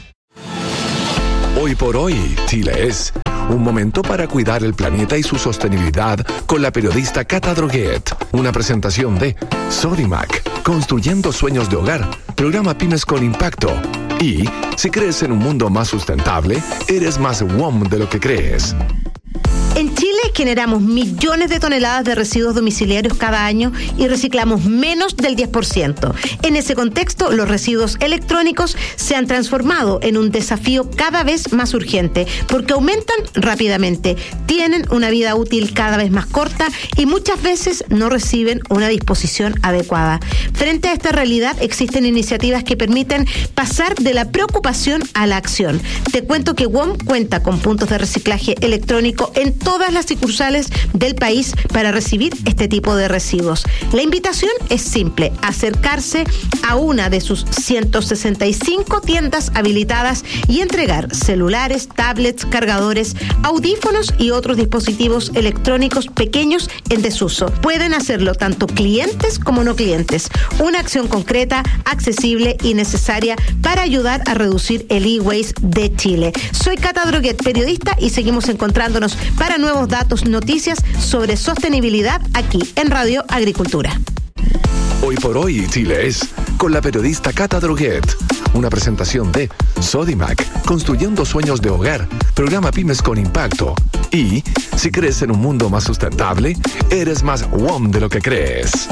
Hoy por hoy, Chile es un momento para cuidar el planeta y su sostenibilidad con la periodista Cata Droguet. Una presentación de Sodimac, construyendo sueños de hogar, programa Pymes con Impacto. Y si crees en un mundo más sustentable, eres más WOM de lo que crees.
En Chile generamos millones de toneladas de residuos domiciliarios cada año y reciclamos menos del 10%. En ese contexto, los residuos electrónicos se han transformado en un desafío cada vez más urgente porque aumentan rápidamente, tienen una vida útil cada vez más corta y muchas veces no reciben una disposición adecuada. Frente a esta realidad, existen iniciativas que permiten pasar de la preocupación a la acción. Te cuento que WOM cuenta con puntos de reciclaje electrónico en todas las sucursales del país para recibir este tipo de residuos. La invitación es simple: acercarse a una de sus 165 tiendas habilitadas y entregar celulares, tablets, cargadores, audífonos y otros dispositivos electrónicos pequeños en desuso. Pueden hacerlo tanto clientes como no clientes. Una acción concreta, accesible y necesaria para ayudar a reducir el e-waste de Chile. Soy Cata Droguet, periodista, y seguimos encontrándonos para nuevos datos, noticias sobre sostenibilidad aquí en Radio Agricultura.
Hoy por hoy, Chile es con la periodista Cata Droguet. Una presentación de Sodimac, construyendo sueños de hogar, programa Pymes con Impacto. Y si crees en un mundo más sustentable, eres más WOM de lo que crees.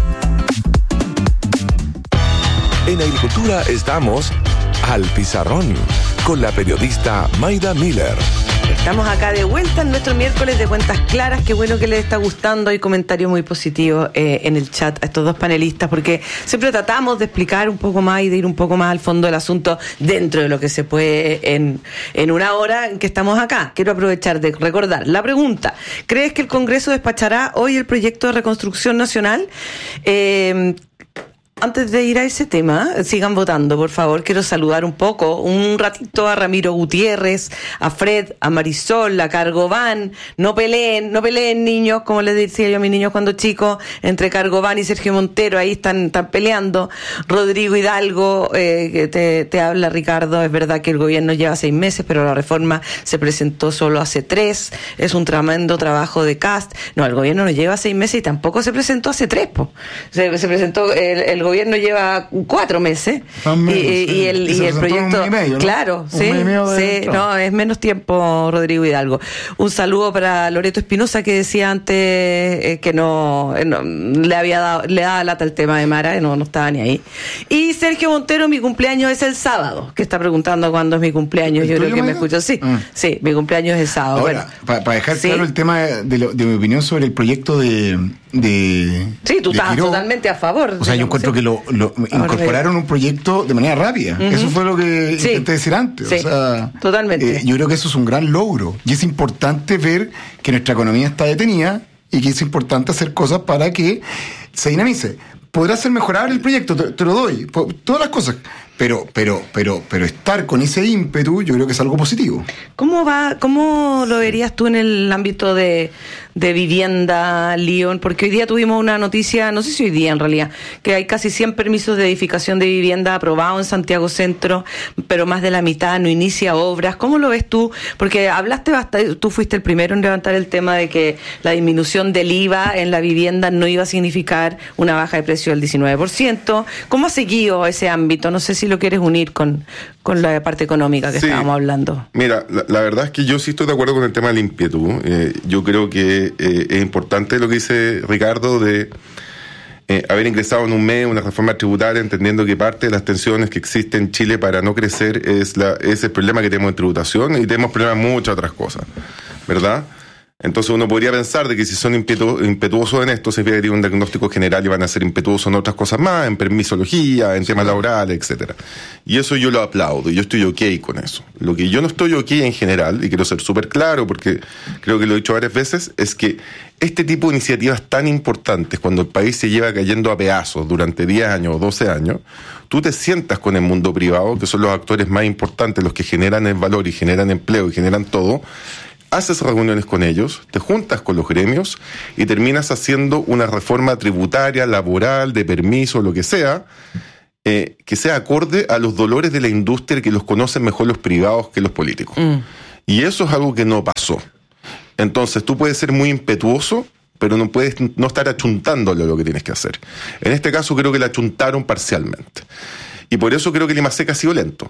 En Agricultura estamos al pizarrón con la periodista Maida Miller.
Estamos acá de vuelta en nuestro miércoles de Cuentas Claras. Qué bueno que les está gustando. Hay comentarios muy positivos en el chat a estos dos panelistas, porque siempre tratamos de explicar un poco más y de ir un poco más al fondo del asunto dentro de lo que se puede en una hora en que estamos acá. Quiero aprovechar de recordar la pregunta: ¿crees que el Congreso despachará hoy el proyecto de reconstrucción nacional? Antes de ir a ese tema, sigan votando, por favor. Quiero saludar un ratito a Ramiro Gutiérrez, a Fred, a Marisol, a Cargován. No peleen, niños, como les decía yo a mis niños cuando chicos, entre Cargován y Sergio Montero, ahí están peleando. Rodrigo Hidalgo, que te habla Ricardo. Es verdad que el gobierno lleva 6 meses, pero la reforma se presentó solo hace 3. Es un tremendo trabajo de Kast. No, el gobierno no lleva 6 meses y tampoco se presentó hace 3, po. Se presentó el gobierno lleva 4 meses y el proyecto, un medio, ¿no? Claro, sí, no, es menos tiempo. Rodrigo Hidalgo. Un saludo para Loreto Espinosa, que decía antes que no le daba lata el tema de Mara, no estaba ni ahí. Y Sergio Montero, mi cumpleaños es el sábado, que está preguntando cuándo es mi cumpleaños. Yo creo que me escuchó. Sí, mi cumpleaños es el sábado.
Ahora, bueno, para dejar claro el tema de mi opinión sobre el proyecto de
sí, tú estás totalmente a favor.
O sea, yo encuentro que lo incorporaron un proyecto de manera rápida. Eso fue lo que intenté decir antes.
Sí,
o sea,
totalmente.
Yo creo que eso es un gran logro. Y es importante ver que nuestra economía está detenida y que es importante hacer cosas para que se dinamice. Podrá ser mejorable el proyecto, te lo doy, todas las cosas. Pero estar con ese ímpetu, yo creo que es algo positivo.
¿Cómo lo verías tú en el ámbito de de vivienda, León? Porque hoy día tuvimos una noticia, no sé si hoy día en realidad, que hay casi 100 permisos de edificación de vivienda aprobados en Santiago Centro, pero más de la mitad no inicia obras. ¿Cómo lo ves tú? Porque hablaste bastante, tú fuiste el primero en levantar el tema de que la disminución del IVA en la vivienda no iba a significar una baja de precio del 19%. ¿Cómo ha seguido ese ámbito? No sé si lo quieres unir con la parte económica que estábamos hablando.
Mira, la verdad es que yo sí estoy de acuerdo con el tema del ímpetu. Yo creo que es importante lo que dice Ricardo de haber ingresado en un mes una reforma tributaria, entendiendo que parte de las tensiones que existen en Chile para no crecer es el problema que tenemos en tributación, y tenemos problemas en muchas otras cosas, ¿verdad? Entonces uno podría pensar de que si son impetuosos en esto, significa que tienen un diagnóstico general y van a ser impetuosos en otras cosas más, en permisología, en temas laborales, etcétera. Y eso yo lo aplaudo, y yo estoy ok con eso. Lo que yo no estoy ok en general, y quiero ser súper claro porque creo que lo he dicho varias veces, es que este tipo de iniciativas tan importantes, cuando el país se lleva cayendo a pedazos durante 10 años o 12 años, tú te sientas con el mundo privado, que son los actores más importantes, los que generan el valor y generan empleo y generan todo, haces reuniones con ellos, te juntas con los gremios y terminas haciendo una reforma tributaria, laboral, de permiso, lo que sea acorde a los dolores de la industria, que los conocen mejor los privados que los políticos. Y eso es algo que no pasó. Entonces tú puedes ser muy impetuoso, pero no puedes no estar achuntándole lo que tienes que hacer. En este caso creo que le achuntaron parcialmente. Y por eso creo que el IMASEC ha sido lento.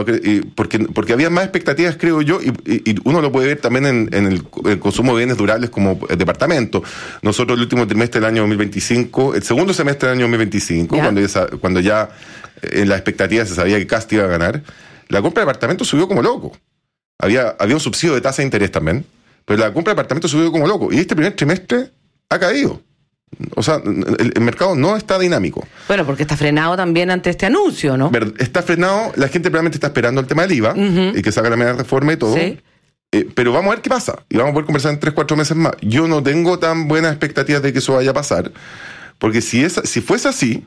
Porque había más expectativas, creo yo, y uno lo puede ver también en el consumo de bienes durables como departamento. Nosotros el último trimestre del año 2025, el segundo semestre del año 2025, cuando ya en las expectativas se sabía que Kast iba a ganar, la compra de departamentos subió como loco. Había un subsidio de tasa de interés también, pero la compra de departamentos subió como loco. Y este primer trimestre ha caído. O sea, el mercado no está dinámico.
Bueno, porque está frenado también ante este anuncio, ¿no?
Está frenado, la gente probablemente está esperando el tema del IVA, y que salga la media reforma y todo. Sí. Pero vamos a ver qué pasa, y vamos a poder conversar en 3-4 meses más. Yo no tengo tan buenas expectativas de que eso vaya a pasar, porque si fuese así,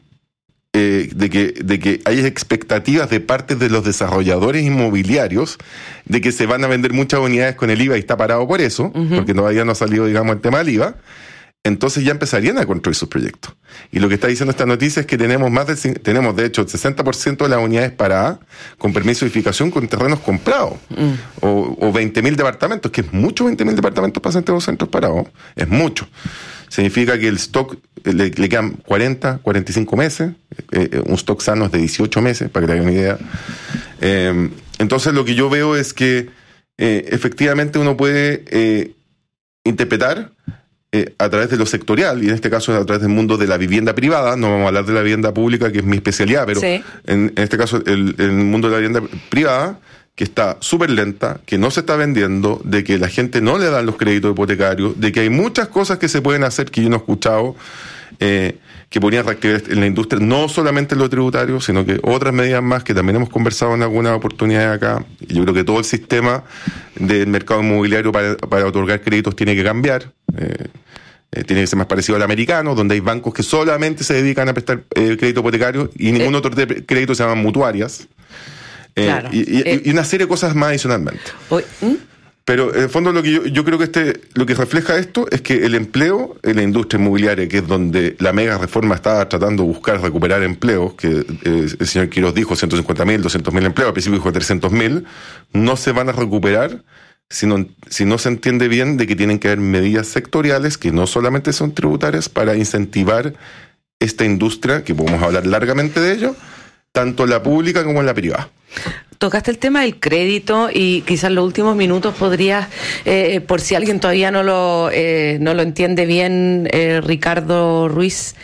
de que hay expectativas de parte de los desarrolladores inmobiliarios de que se van a vender muchas unidades con el IVA y está parado por eso, porque todavía no ha salido, digamos, el tema del IVA, entonces ya empezarían a construir sus proyectos. Y lo que está diciendo esta noticia es que tenemos de hecho el 60% de las unidades paradas con permiso de edificación con terrenos comprados, o 20.000 departamentos, que es mucho. 20.000 departamentos para Santiago Centro parados, es mucho. Significa que el stock le quedan 40, 45 meses, un stock sano es de 18 meses, para que te hagan una idea. Entonces lo que yo veo es que efectivamente uno puede interpretar a través de lo sectorial, y en este caso a través del mundo de la vivienda privada. No vamos a hablar de la vivienda pública, que es mi especialidad, pero en este caso el mundo de la vivienda privada, que está súper lenta, que no se está vendiendo, de que la gente no le dan los créditos hipotecarios, de que hay muchas cosas que se pueden hacer que yo no he escuchado, que podrían reactivar en la industria, no solamente en lo tributario, sino que otras medidas más que también hemos conversado en algunas oportunidades acá. Yo creo que todo el sistema del mercado inmobiliario para otorgar créditos tiene que cambiar. Tiene que ser más parecido al americano, donde hay bancos que solamente se dedican a prestar crédito hipotecario, y ningún otro de crédito se llaman mutuarias. Claro. Y una serie de cosas más adicionalmente. Pero en el fondo lo que yo creo que lo que refleja esto es que el empleo en la industria inmobiliaria, que es donde la mega reforma está tratando de buscar recuperar empleos, que el señor Quiroz dijo 150.000, 200.000 empleos, al principio dijo 300.000, no se van a recuperar si no se entiende bien de que tienen que haber medidas sectoriales que no solamente son tributarias para incentivar esta industria, que podemos hablar largamente de ello, tanto en la pública como en la privada.
Tocaste el tema del crédito, y quizás en los últimos minutos podrías, por si alguien todavía no lo entiende bien, Ricardo Ruiz,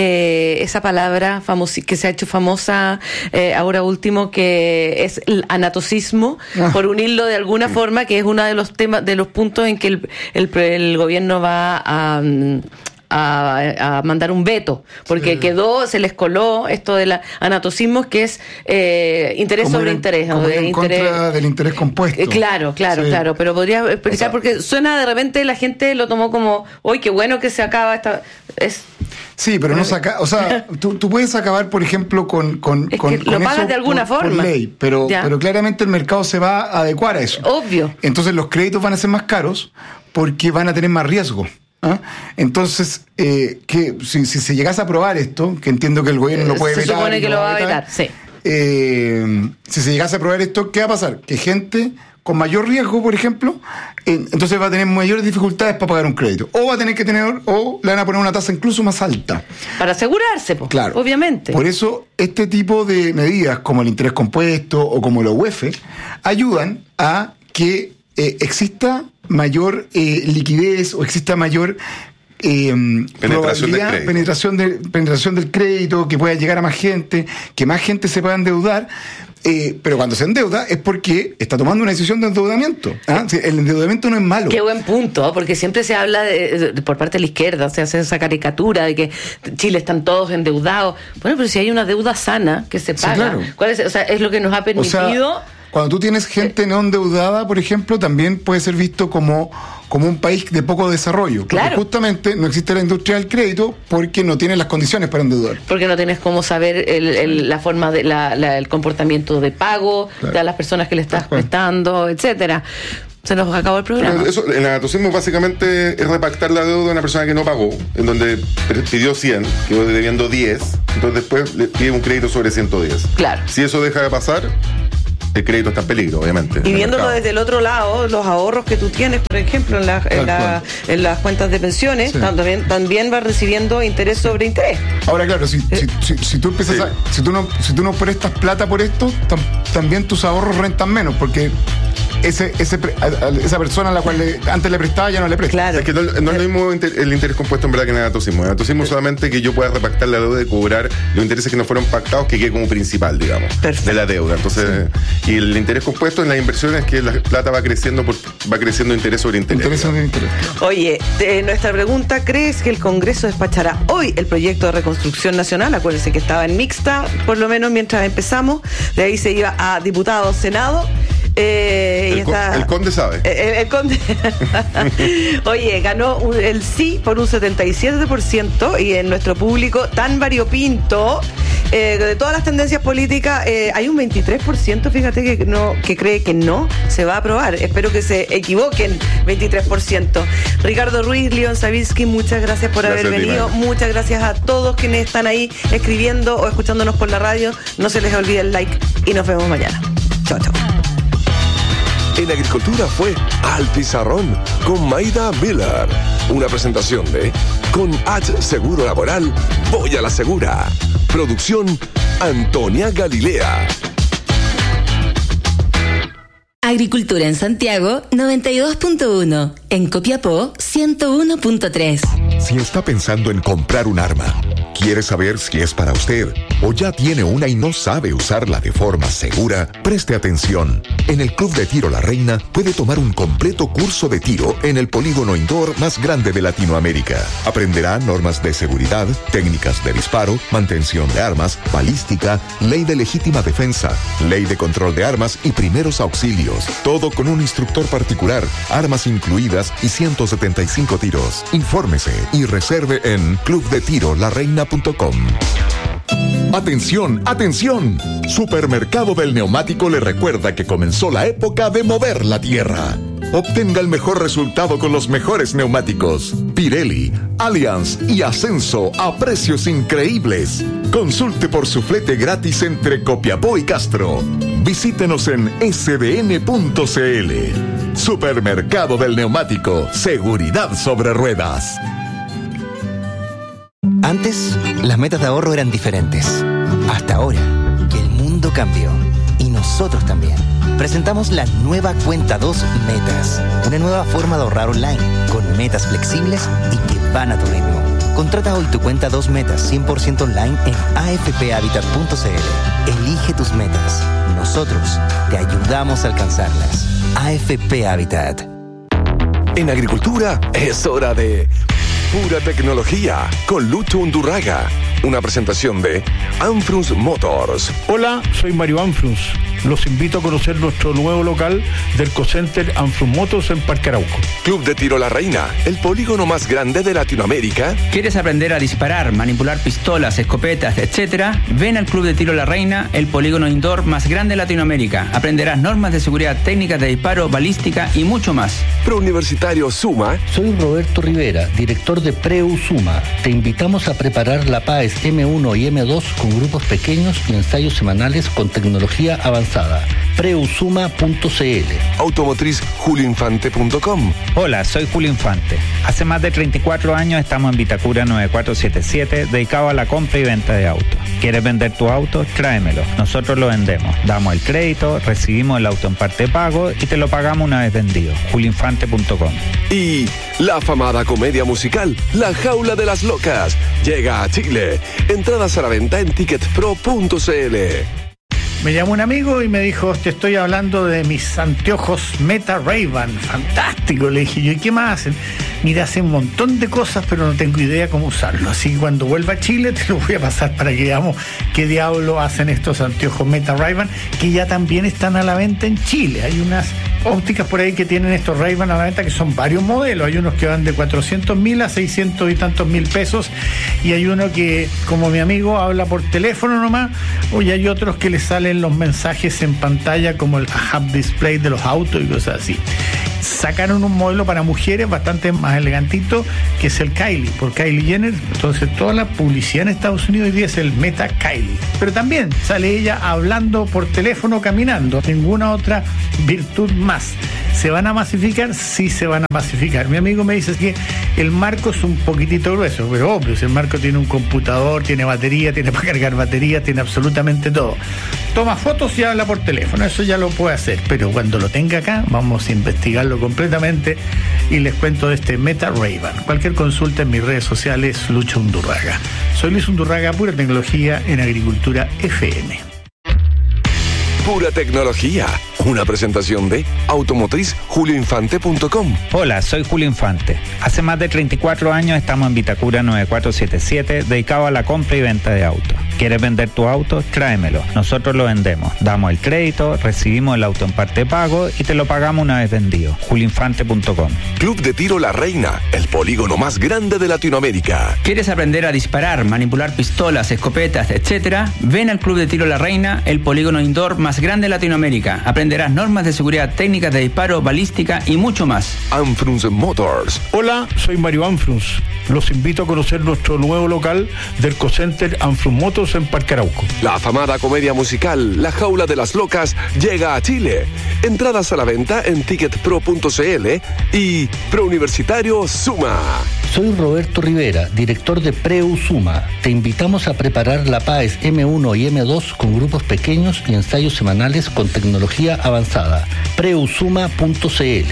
esa palabra que se ha hecho famosa ahora último, que es el anatocismo, por unirlo de alguna forma, que es uno de los temas, de los puntos en que el gobierno va a mandar un veto, porque se les coló esto del anatocismo, que es interés como sobre interés,
como en contra del interés compuesto.
Claro, pero podría explicar, porque suena, de repente la gente lo tomó como, uy, qué bueno que se acaba esta,
Sí, pero no saca, o sea, tú puedes acabar, por ejemplo, con
lo pagas
eso
de alguna forma.
Por ley, pero claramente el mercado se va a adecuar a eso.
Obvio.
Entonces los créditos van a ser más caros porque van a tener más riesgo. Entonces, que si se llegase a aprobar esto, que entiendo que el gobierno lo puede vetar.
Se supone que lo va a vetar, sí.
Si se llegase a aprobar esto, ¿qué va a pasar? Que gente con mayor riesgo, por ejemplo, entonces va a tener mayores dificultades para pagar un crédito. O va a tener que o le van a poner una tasa incluso más alta.
Para asegurarse,
claro.
Obviamente.
Por eso, este tipo de medidas, como el interés compuesto o como la UEF, ayudan a que exista mayor liquidez o exista mayor penetración del crédito, que pueda llegar a más gente, que más gente se pueda endeudar. Pero cuando se endeuda es porque está tomando una decisión de endeudamiento. El endeudamiento no es malo.
Qué buen punto, porque siempre se habla por parte de la izquierda, se hace esa caricatura de que Chile están todos endeudados. Bueno, pero si hay una deuda sana que se paga, claro. ¿Cuál es? O sea, es lo que nos ha permitido.
Cuando tú tienes gente no endeudada, por ejemplo, también puede ser visto como un país de poco desarrollo. Claro. Porque justamente no existe la industria del crédito porque no tiene las condiciones para endeudar.
Porque no tienes cómo saber la forma de el comportamiento de pago de las personas que le estás prestando, etcétera. Se nos acabó el programa.
Pero eso, el anatocismo básicamente es repactar la deuda de una persona que no pagó, en donde pidió 100, quedó debiendo 10, entonces después le pide un crédito sobre 110.
Claro.
Si eso deja de pasar, el crédito está en peligro, obviamente.
Y viéndolo desde el otro lado, los ahorros que tú tienes, por ejemplo, en las cuentas de pensiones, también vas recibiendo interés sobre interés.
Ahora, claro, si tú empiezas si tú no prestas plata por esto, también tus ahorros rentan menos, porque esa persona a la cual antes le prestaba ya no le presta.
Claro.
Es que no es lo mismo el interés compuesto en verdad que en el anatocismo. En el anatocismo solamente que yo pueda repactar la deuda y cobrar los intereses que no fueron pactados, que quede como principal, digamos, de la deuda. Entonces, y el interés compuesto en las inversiones es que la plata va creciendo interés sobre interés.
Oye, nuestra pregunta: ¿crees que el Congreso despachará hoy el proyecto de reconstrucción nacional? Acuérdense que estaba en mixta, por lo menos mientras empezamos. De ahí se iba a diputados, Senado.
El Conde sabe.
El Conde. Oye, ganó el sí por un 77%, y en nuestro público tan variopinto, de todas las tendencias políticas, hay un 23%, fíjate, que cree que no se va a aprobar. Espero que se equivoquen, 23%. Ricardo Ruiz, León Savinsky, muchas gracias por haber venido. Muchas gracias a todos quienes están ahí escribiendo o escuchándonos por la radio. No se les olvide el like y nos vemos mañana. Chao, chao.
En Agricultura fue Al Pizarrón con Maida Miller. Una presentación de Con H Seguro Laboral, voy a la segura. Producción Antonia Galilea.
Agricultura en Santiago 92.1, en Copiapó 101.3.
Si está pensando en comprar un arma, quiere saber si es para usted o ya tiene una y no sabe usarla de forma segura, preste atención. En el Club de Tiro La Reina puede tomar un completo curso de tiro en el polígono indoor más grande de Latinoamérica. Aprenderá normas de seguridad, técnicas de disparo, mantención de armas, balística, ley de legítima defensa, ley de control de armas y primeros auxilios. Todo con un instructor particular, armas incluidas y 175 tiros. Infórmese y reserve en clubdetirolareina.com. ¡Atención, atención! Supermercado del Neumático le recuerda que comenzó la época de mover la tierra. Obtenga el mejor resultado con los mejores neumáticos. Pirelli, Allianz y Ascenso a precios increíbles. Consulte por su flete gratis entre Copiapó y Castro. Visítenos en sdn.cl. Supermercado del Neumático. Seguridad sobre ruedas.
Antes, las metas de ahorro eran diferentes. Hasta ahora, que el mundo cambió. Y nosotros también. Presentamos la nueva Cuenta 2 Metas. Una nueva forma de ahorrar online, con metas flexibles y que van a tu ritmo. Contrata hoy tu Cuenta 2 Metas 100% online en afphabitat.cl. Elige tus metas. Nosotros te ayudamos a alcanzarlas. AFP Habitat.
En Agricultura es hora de Pura Tecnología con Lucho Undurraga. Una presentación de Anfrus Motors.
Hola, soy Mario Anfrus. Los invito a conocer nuestro nuevo local del Cocenter Anfrun Motors en Parque Arauco.
Club de Tiro La Reina, el polígono más grande de Latinoamérica.
¿Quieres aprender a disparar, manipular pistolas, escopetas, etcétera? Ven al Club de Tiro La Reina, el polígono indoor más grande de Latinoamérica. Aprenderás normas de seguridad, técnicas de disparo, balística y mucho más.
Preuniversitario Suma.
Soy Roberto Rivera, director de Preu Suma. Te invitamos a preparar la PAES M1 y M2 con grupos pequeños y ensayos semanales con tecnología avanzada. Preusuma.cl.
Automotriz julioinfante.com.
Hola, soy Julio Infante. Hace más de 34 años estamos en Vitacura 9477, dedicado a la compra y venta de autos. ¿Quieres vender tu auto? Tráemelo. Nosotros lo vendemos. Damos el crédito, recibimos el auto en parte de pago y te lo pagamos una vez vendido. julioinfante.com.
Y la afamada comedia musical La Jaula de las Locas llega a Chile. Entradas a la venta en ticketpro.cl.
Me llamó un amigo y me dijo, te estoy hablando de mis anteojos Meta Ray-Ban. Fantástico, le dije yo, ¿y qué más hacen? Mira, hacen un montón de cosas, pero no tengo idea cómo usarlo. Así que cuando vuelva a Chile te lo voy a pasar para que veamos qué diablo hacen estos anteojos Meta Ray-Ban, que ya también están a la venta en Chile. Hay unas ópticas por ahí que tienen estos Ray-Ban a la venta, que son varios modelos. Hay unos que van de 400.000 a 600 y tantos mil pesos, y hay uno que, como mi amigo, habla por teléfono nomás, y hay otros que le salen los mensajes en pantalla, como el HUD display de los autos y cosas así. Sacaron un modelo para mujeres bastante más elegantito, que es el Kylie, por Kylie Jenner. Entonces toda la publicidad en Estados Unidos hoy día es el Meta Kylie, pero también sale ella hablando por teléfono, caminando. Ninguna otra virtud más. ¿Se van a masificar? Sí, se van a masificar. Mi amigo me dice que el marco es un poquitito grueso, pero obvio, si el marco tiene un computador, tiene batería, tiene para cargar batería, tiene absolutamente todo. Toma fotos y habla por teléfono, eso ya lo puede hacer, pero cuando lo tenga acá vamos a investigarlo completamente y les cuento de este Meta Ray-Ban. Cualquier consulta en mis redes sociales, Lucho Undurraga. Soy Luis Undurraga, pura tecnología en Agricultura FM.
Pura tecnología. Una presentación de Automotriz julioinfante.com.
Hola, soy Julio Infante. Hace más de 34 años estamos en Vitacura 9477, dedicado a la compra y venta de autos. ¿Quieres vender tu auto? Tráemelo. Nosotros lo vendemos. Damos el crédito, recibimos el auto en parte de pago y te lo pagamos una vez vendido. julioinfante.com.
Club de Tiro La Reina, el polígono más grande de Latinoamérica.
¿Quieres aprender a disparar, manipular pistolas, escopetas, etcétera? Ven al Club de Tiro La Reina, el polígono indoor más grande de Latinoamérica. Aprenderás normas de seguridad, técnicas de disparo, balística y mucho más.
Anfrun Motors.
Hola, soy Mario Anfrun. Los invito a conocer nuestro nuevo local del Cocenter Anfrun Motors en Parque Arauco.
La afamada comedia musical La Jaula de las Locas llega a Chile. Entradas a la venta en ticketpro.cl y Preuniversitario Suma.
Soy Roberto Rivera, director de Preu Suma. Te invitamos a preparar la PAES M1 y M2 con grupos pequeños y ensayos semanales con tecnología avanzada. Preusuma.cl.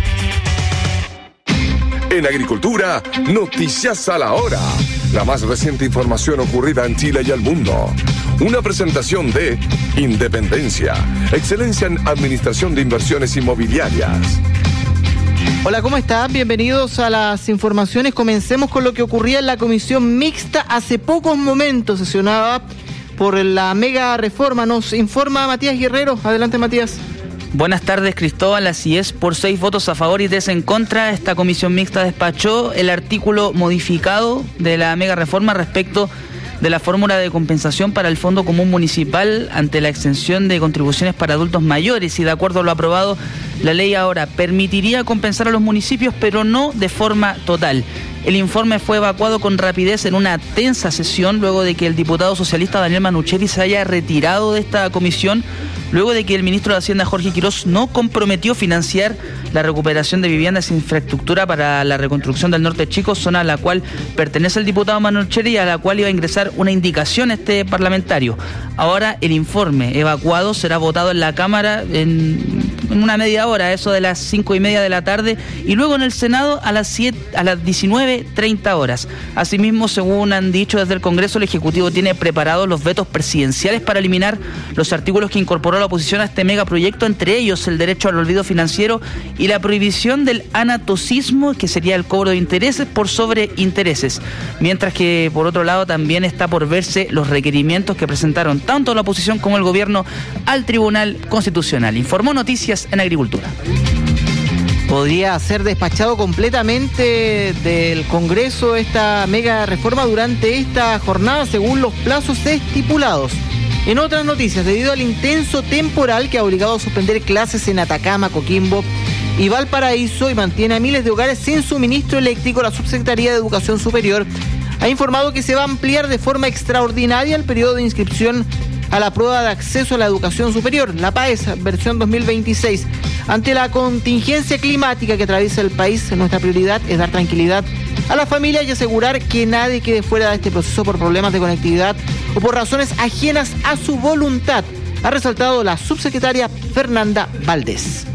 En Agricultura, noticias a la hora. La más reciente información ocurrida en Chile y el mundo. Una presentación de Independencia, excelencia en administración de inversiones inmobiliarias.
Hola, ¿cómo están? Bienvenidos a las informaciones. Comencemos con lo que ocurría en la comisión mixta hace pocos momentos, sesionada por la mega reforma. Nos informa Matías Guerrero. Adelante, Matías.
Buenas tardes, Cristóbal. Así es, por 6 votos a favor y 3 en contra, esta comisión mixta despachó el artículo modificado de la mega reforma respecto de la fórmula de compensación para el Fondo Común Municipal ante la exención de contribuciones para adultos mayores, y de acuerdo a lo aprobado, la ley ahora permitiría compensar a los municipios, pero no de forma total. El informe fue evacuado con rapidez en una tensa sesión luego de que el diputado socialista Daniel Manuchetti se haya retirado de esta comisión, luego de que el ministro de Hacienda Jorge Quirós no comprometió financiar la recuperación de viviendas e infraestructura para la reconstrucción del Norte Chico, zona a la cual pertenece el diputado Manuchetti y a la cual iba a ingresar una indicación este parlamentario. Ahora el informe evacuado será votado en la Cámara en en una media hora, eso de las 5:30 de la tarde, y luego en el Senado a las 19:30 horas. Asimismo, según han dicho desde el Congreso, el Ejecutivo tiene preparados los vetos presidenciales para eliminar los artículos que incorporó la oposición a este megaproyecto, entre ellos el derecho al olvido financiero y la prohibición del anatocismo, que sería el cobro de intereses por sobreintereses. Mientras que, por otro lado, también está por verse los requerimientos que presentaron tanto la oposición como el gobierno al Tribunal Constitucional. Informó Noticias en Agricultura.
Podría ser despachado completamente del Congreso esta mega reforma durante esta jornada según los plazos estipulados. En otras noticias, debido al intenso temporal que ha obligado a suspender clases en Atacama, Coquimbo y Valparaíso y mantiene a miles de hogares sin suministro eléctrico, la Subsecretaría de Educación Superior ha informado que se va a ampliar de forma extraordinaria el periodo de inscripción a la prueba de acceso a la educación superior, la PAES, versión 2026. Ante la contingencia climática que atraviesa el país, nuestra prioridad es dar tranquilidad a las familias y asegurar que nadie quede fuera de este proceso por problemas de conectividad o por razones ajenas a su voluntad, ha resaltado la subsecretaria Fernanda Valdés.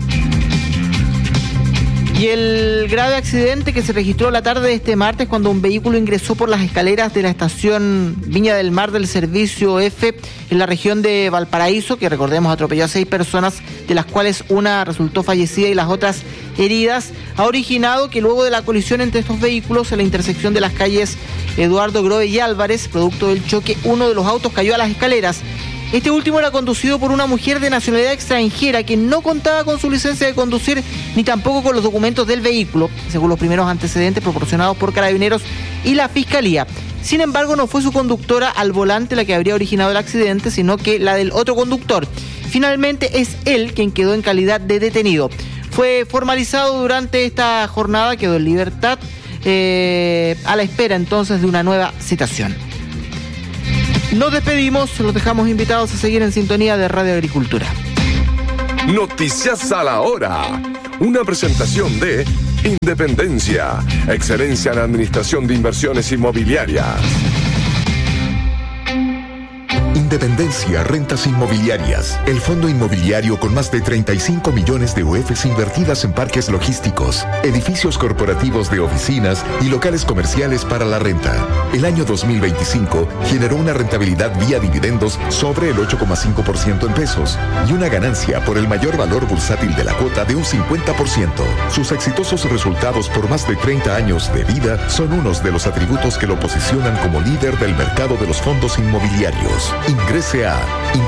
Y el grave accidente que se registró la tarde de este martes cuando un vehículo ingresó por las escaleras de la estación Viña del Mar del Servicio F en la región de Valparaíso, que recordemos atropelló a 6 personas, de las cuales una resultó fallecida y las otras heridas, ha originado que luego de la colisión entre estos vehículos en la intersección de las calles Eduardo Grove y Álvarez, producto del choque, uno de los autos cayó a las escaleras. Este último era conducido por una mujer de nacionalidad extranjera que no contaba con su licencia de conducir ni tampoco con los documentos del vehículo, según los primeros antecedentes proporcionados por Carabineros y la Fiscalía. Sin embargo, no fue su conductora al volante la que habría originado el accidente, sino que la del otro conductor. Finalmente es él quien quedó en calidad de detenido. Fue formalizado durante esta jornada, quedó en libertad a la espera entonces de una nueva citación. Nos despedimos, los dejamos invitados a seguir en sintonía de Radio Agricultura.
Noticias a la hora. Una presentación de Independencia, excelencia en administración de inversiones inmobiliarias. Independencia Rentas Inmobiliarias, el fondo inmobiliario con más de 35 millones de UFs invertidas en parques logísticos, edificios corporativos de oficinas y locales comerciales para la renta. El año 2025 generó una rentabilidad vía dividendos sobre el 8,5% en pesos y una ganancia por el mayor valor bursátil de la cuota de un 50%. Sus exitosos resultados por más de 30 años de vida son unos de los atributos que lo posicionan como líder del mercado de los fondos inmobiliarios. Ingrese a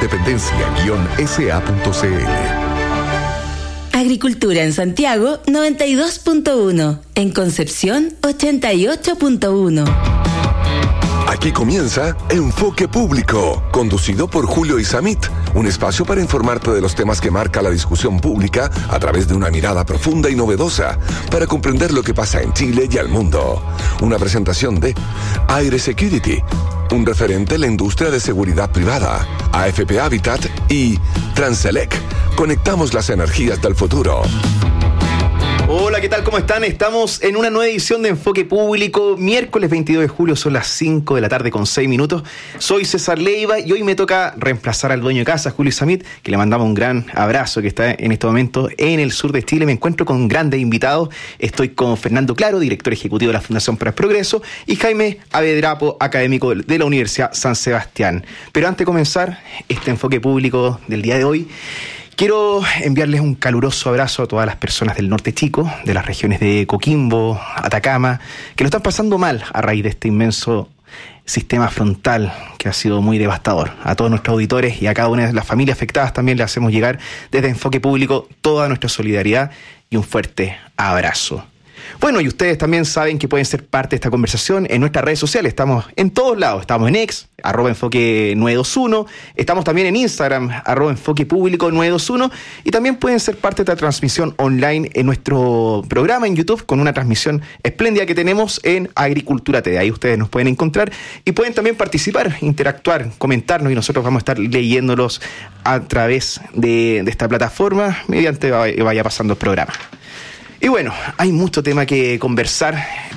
independencia-sa.cl.
Agricultura en Santiago 92.1, en Concepción 88.1.
Aquí comienza Enfoque Público, conducido por Julio Isamit, un espacio para informarte de los temas que marca la discusión pública a través de una mirada profunda y novedosa para comprender lo que pasa en Chile y al mundo. Una presentación de Aire Security, un referente en la industria de seguridad privada, AFP Habitat y Transelec. Conectamos las energías del futuro.
Hola, ¿qué tal? ¿Cómo están? Estamos en una nueva edición de Enfoque Público, miércoles 22 de julio, son las 5 de la tarde con 6 minutos. Soy César Leiva y hoy me toca reemplazar al dueño de casa, Julio Isamit, que le mandamos un gran abrazo, que está en este momento en el sur de Chile. Me encuentro con grandes invitados. Estoy con Fernando Claro, director ejecutivo de la Fundación para el Progreso, y Jaime Avedrapo, académico de la Universidad San Sebastián. Pero antes de comenzar este Enfoque Público del día de hoy, quiero enviarles un caluroso abrazo a todas las personas del norte chico, de las regiones de Coquimbo, Atacama, que lo están pasando mal a raíz de este inmenso sistema frontal que ha sido muy devastador. A todos nuestros auditores y a cada una de las familias afectadas también le hacemos llegar desde Enfoque Público toda nuestra solidaridad y un fuerte abrazo. Bueno, y ustedes también saben que pueden ser parte de esta conversación en nuestras redes sociales. Estamos en todos lados. Estamos en X, @enfoque921. Estamos también en Instagram, @enfoquepúblico921. Y también pueden ser parte de esta transmisión online en nuestro programa en YouTube, con una transmisión espléndida que tenemos en Agricultura TV. Ahí ustedes nos pueden encontrar y pueden también participar, interactuar, comentarnos, y nosotros vamos a estar leyéndolos a través de esta plataforma mediante vaya pasando el programa. Y bueno, hay mucho tema que conversar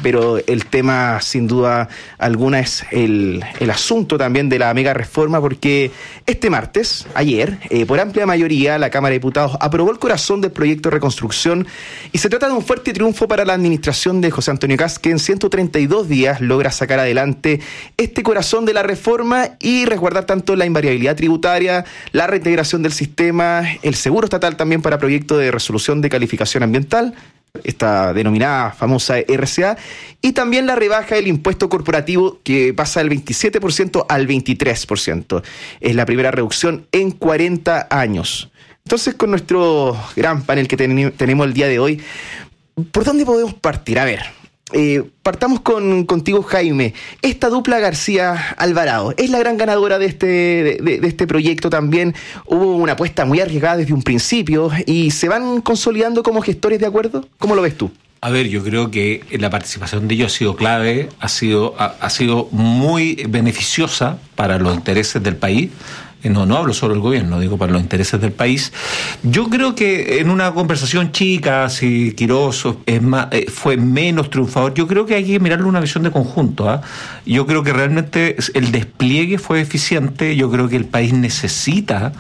pero el tema sin duda alguna es el asunto también de la mega reforma, porque este martes, ayer, por amplia mayoría, la Cámara de Diputados aprobó el corazón del proyecto de reconstrucción y se trata de un fuerte triunfo para la administración de José Antonio Kast, que en 132 días logra sacar adelante este corazón de la reforma y resguardar tanto la invariabilidad tributaria, la reintegración del sistema, el seguro estatal también para proyectos de resolución de calificación ambiental, esta denominada famosa RCA, y también la rebaja del impuesto corporativo que pasa del 27% al 23%. Es la primera reducción en 40 años. Entonces, con nuestro gran panel que tenemos el día de hoy, ¿por dónde podemos partir? A ver, partamos contigo, Jaime. Esta dupla García-Alvarado es la gran ganadora de este proyecto también. Hubo una apuesta muy arriesgada desde un principio y se van consolidando como gestores de acuerdo. ¿Cómo lo ves tú?
A ver, yo creo que la participación de ellos ha sido clave, ha sido muy beneficiosa para los intereses del país. No hablo solo del gobierno, digo para los intereses del país. Yo creo que en una conversación chica, si Quirós fue menos triunfador, yo creo que hay que mirarle una visión de conjunto. Yo creo que realmente el despliegue fue eficiente. Yo creo que el país necesita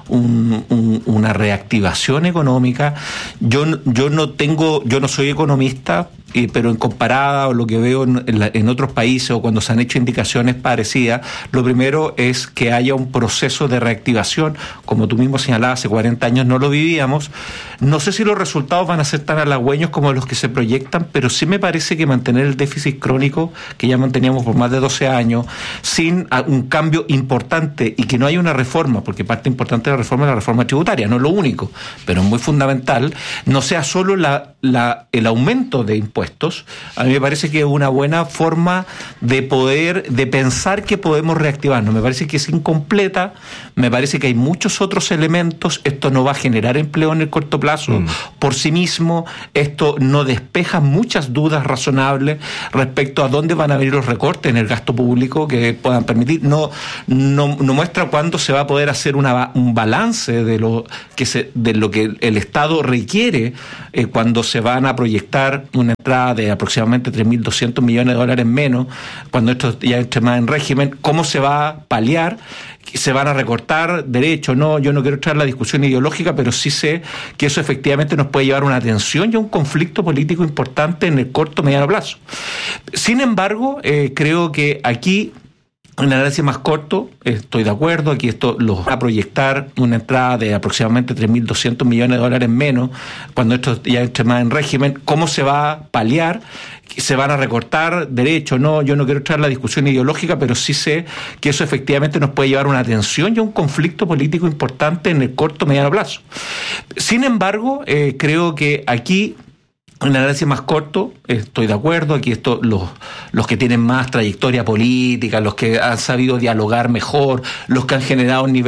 una reactivación económica. Yo no soy economista, pero en comparada o lo que veo en otros países o cuando se han hecho indicaciones parecidas, lo primero es que haya un proceso de reactivación. Como tú mismo señalabas, hace 40 años no lo vivíamos. No sé si los resultados van a ser tan halagüeños como los que se proyectan, pero sí me parece que mantener el déficit crónico que ya manteníamos por más de 12 años, sin un cambio importante y que no haya una reforma, porque parte importante de la reforma es la reforma tributaria, no es lo único, pero es muy fundamental, no sea solo el aumento de impuestos. A mí me parece que es una buena forma de pensar que podemos reactivarnos. Me parece que es incompleta, me parece que hay muchos otros elementos. Esto no va a generar empleo en el corto plazo por sí mismo. Esto no despeja muchas dudas razonables respecto a dónde van a venir los recortes en el gasto público que puedan permitir. No muestra cuándo se va a poder hacer un balance de lo que el Estado requiere cuando se van a proyectar una entrada de aproximadamente 3.200 millones de dólares menos, cuando esto ya entre más en régimen. ¿Cómo se va a paliar? ¿Se van a recortar derechos? No, yo no quiero entrar en la discusión ideológica, pero sí sé que eso efectivamente nos puede llevar a una tensión y a un conflicto político importante en el corto mediano plazo. Sin embargo, creo que aquí, en el análisis más corto, estoy de acuerdo, aquí esto los va a proyectar una entrada de aproximadamente 3.200 millones de dólares menos, cuando esto ya entre más en régimen. ¿Cómo se va a paliar? ¿Se van a recortar derechos? No, yo no quiero entrar en la discusión ideológica, pero sí sé que eso efectivamente nos puede llevar a una tensión y a un conflicto político importante en el corto mediano plazo. Sin embargo, creo que aquí, en el análisis más corto, estoy de acuerdo, aquí esto los que tienen más trayectoria política, los que han sabido dialogar mejor, los que han generado un nivel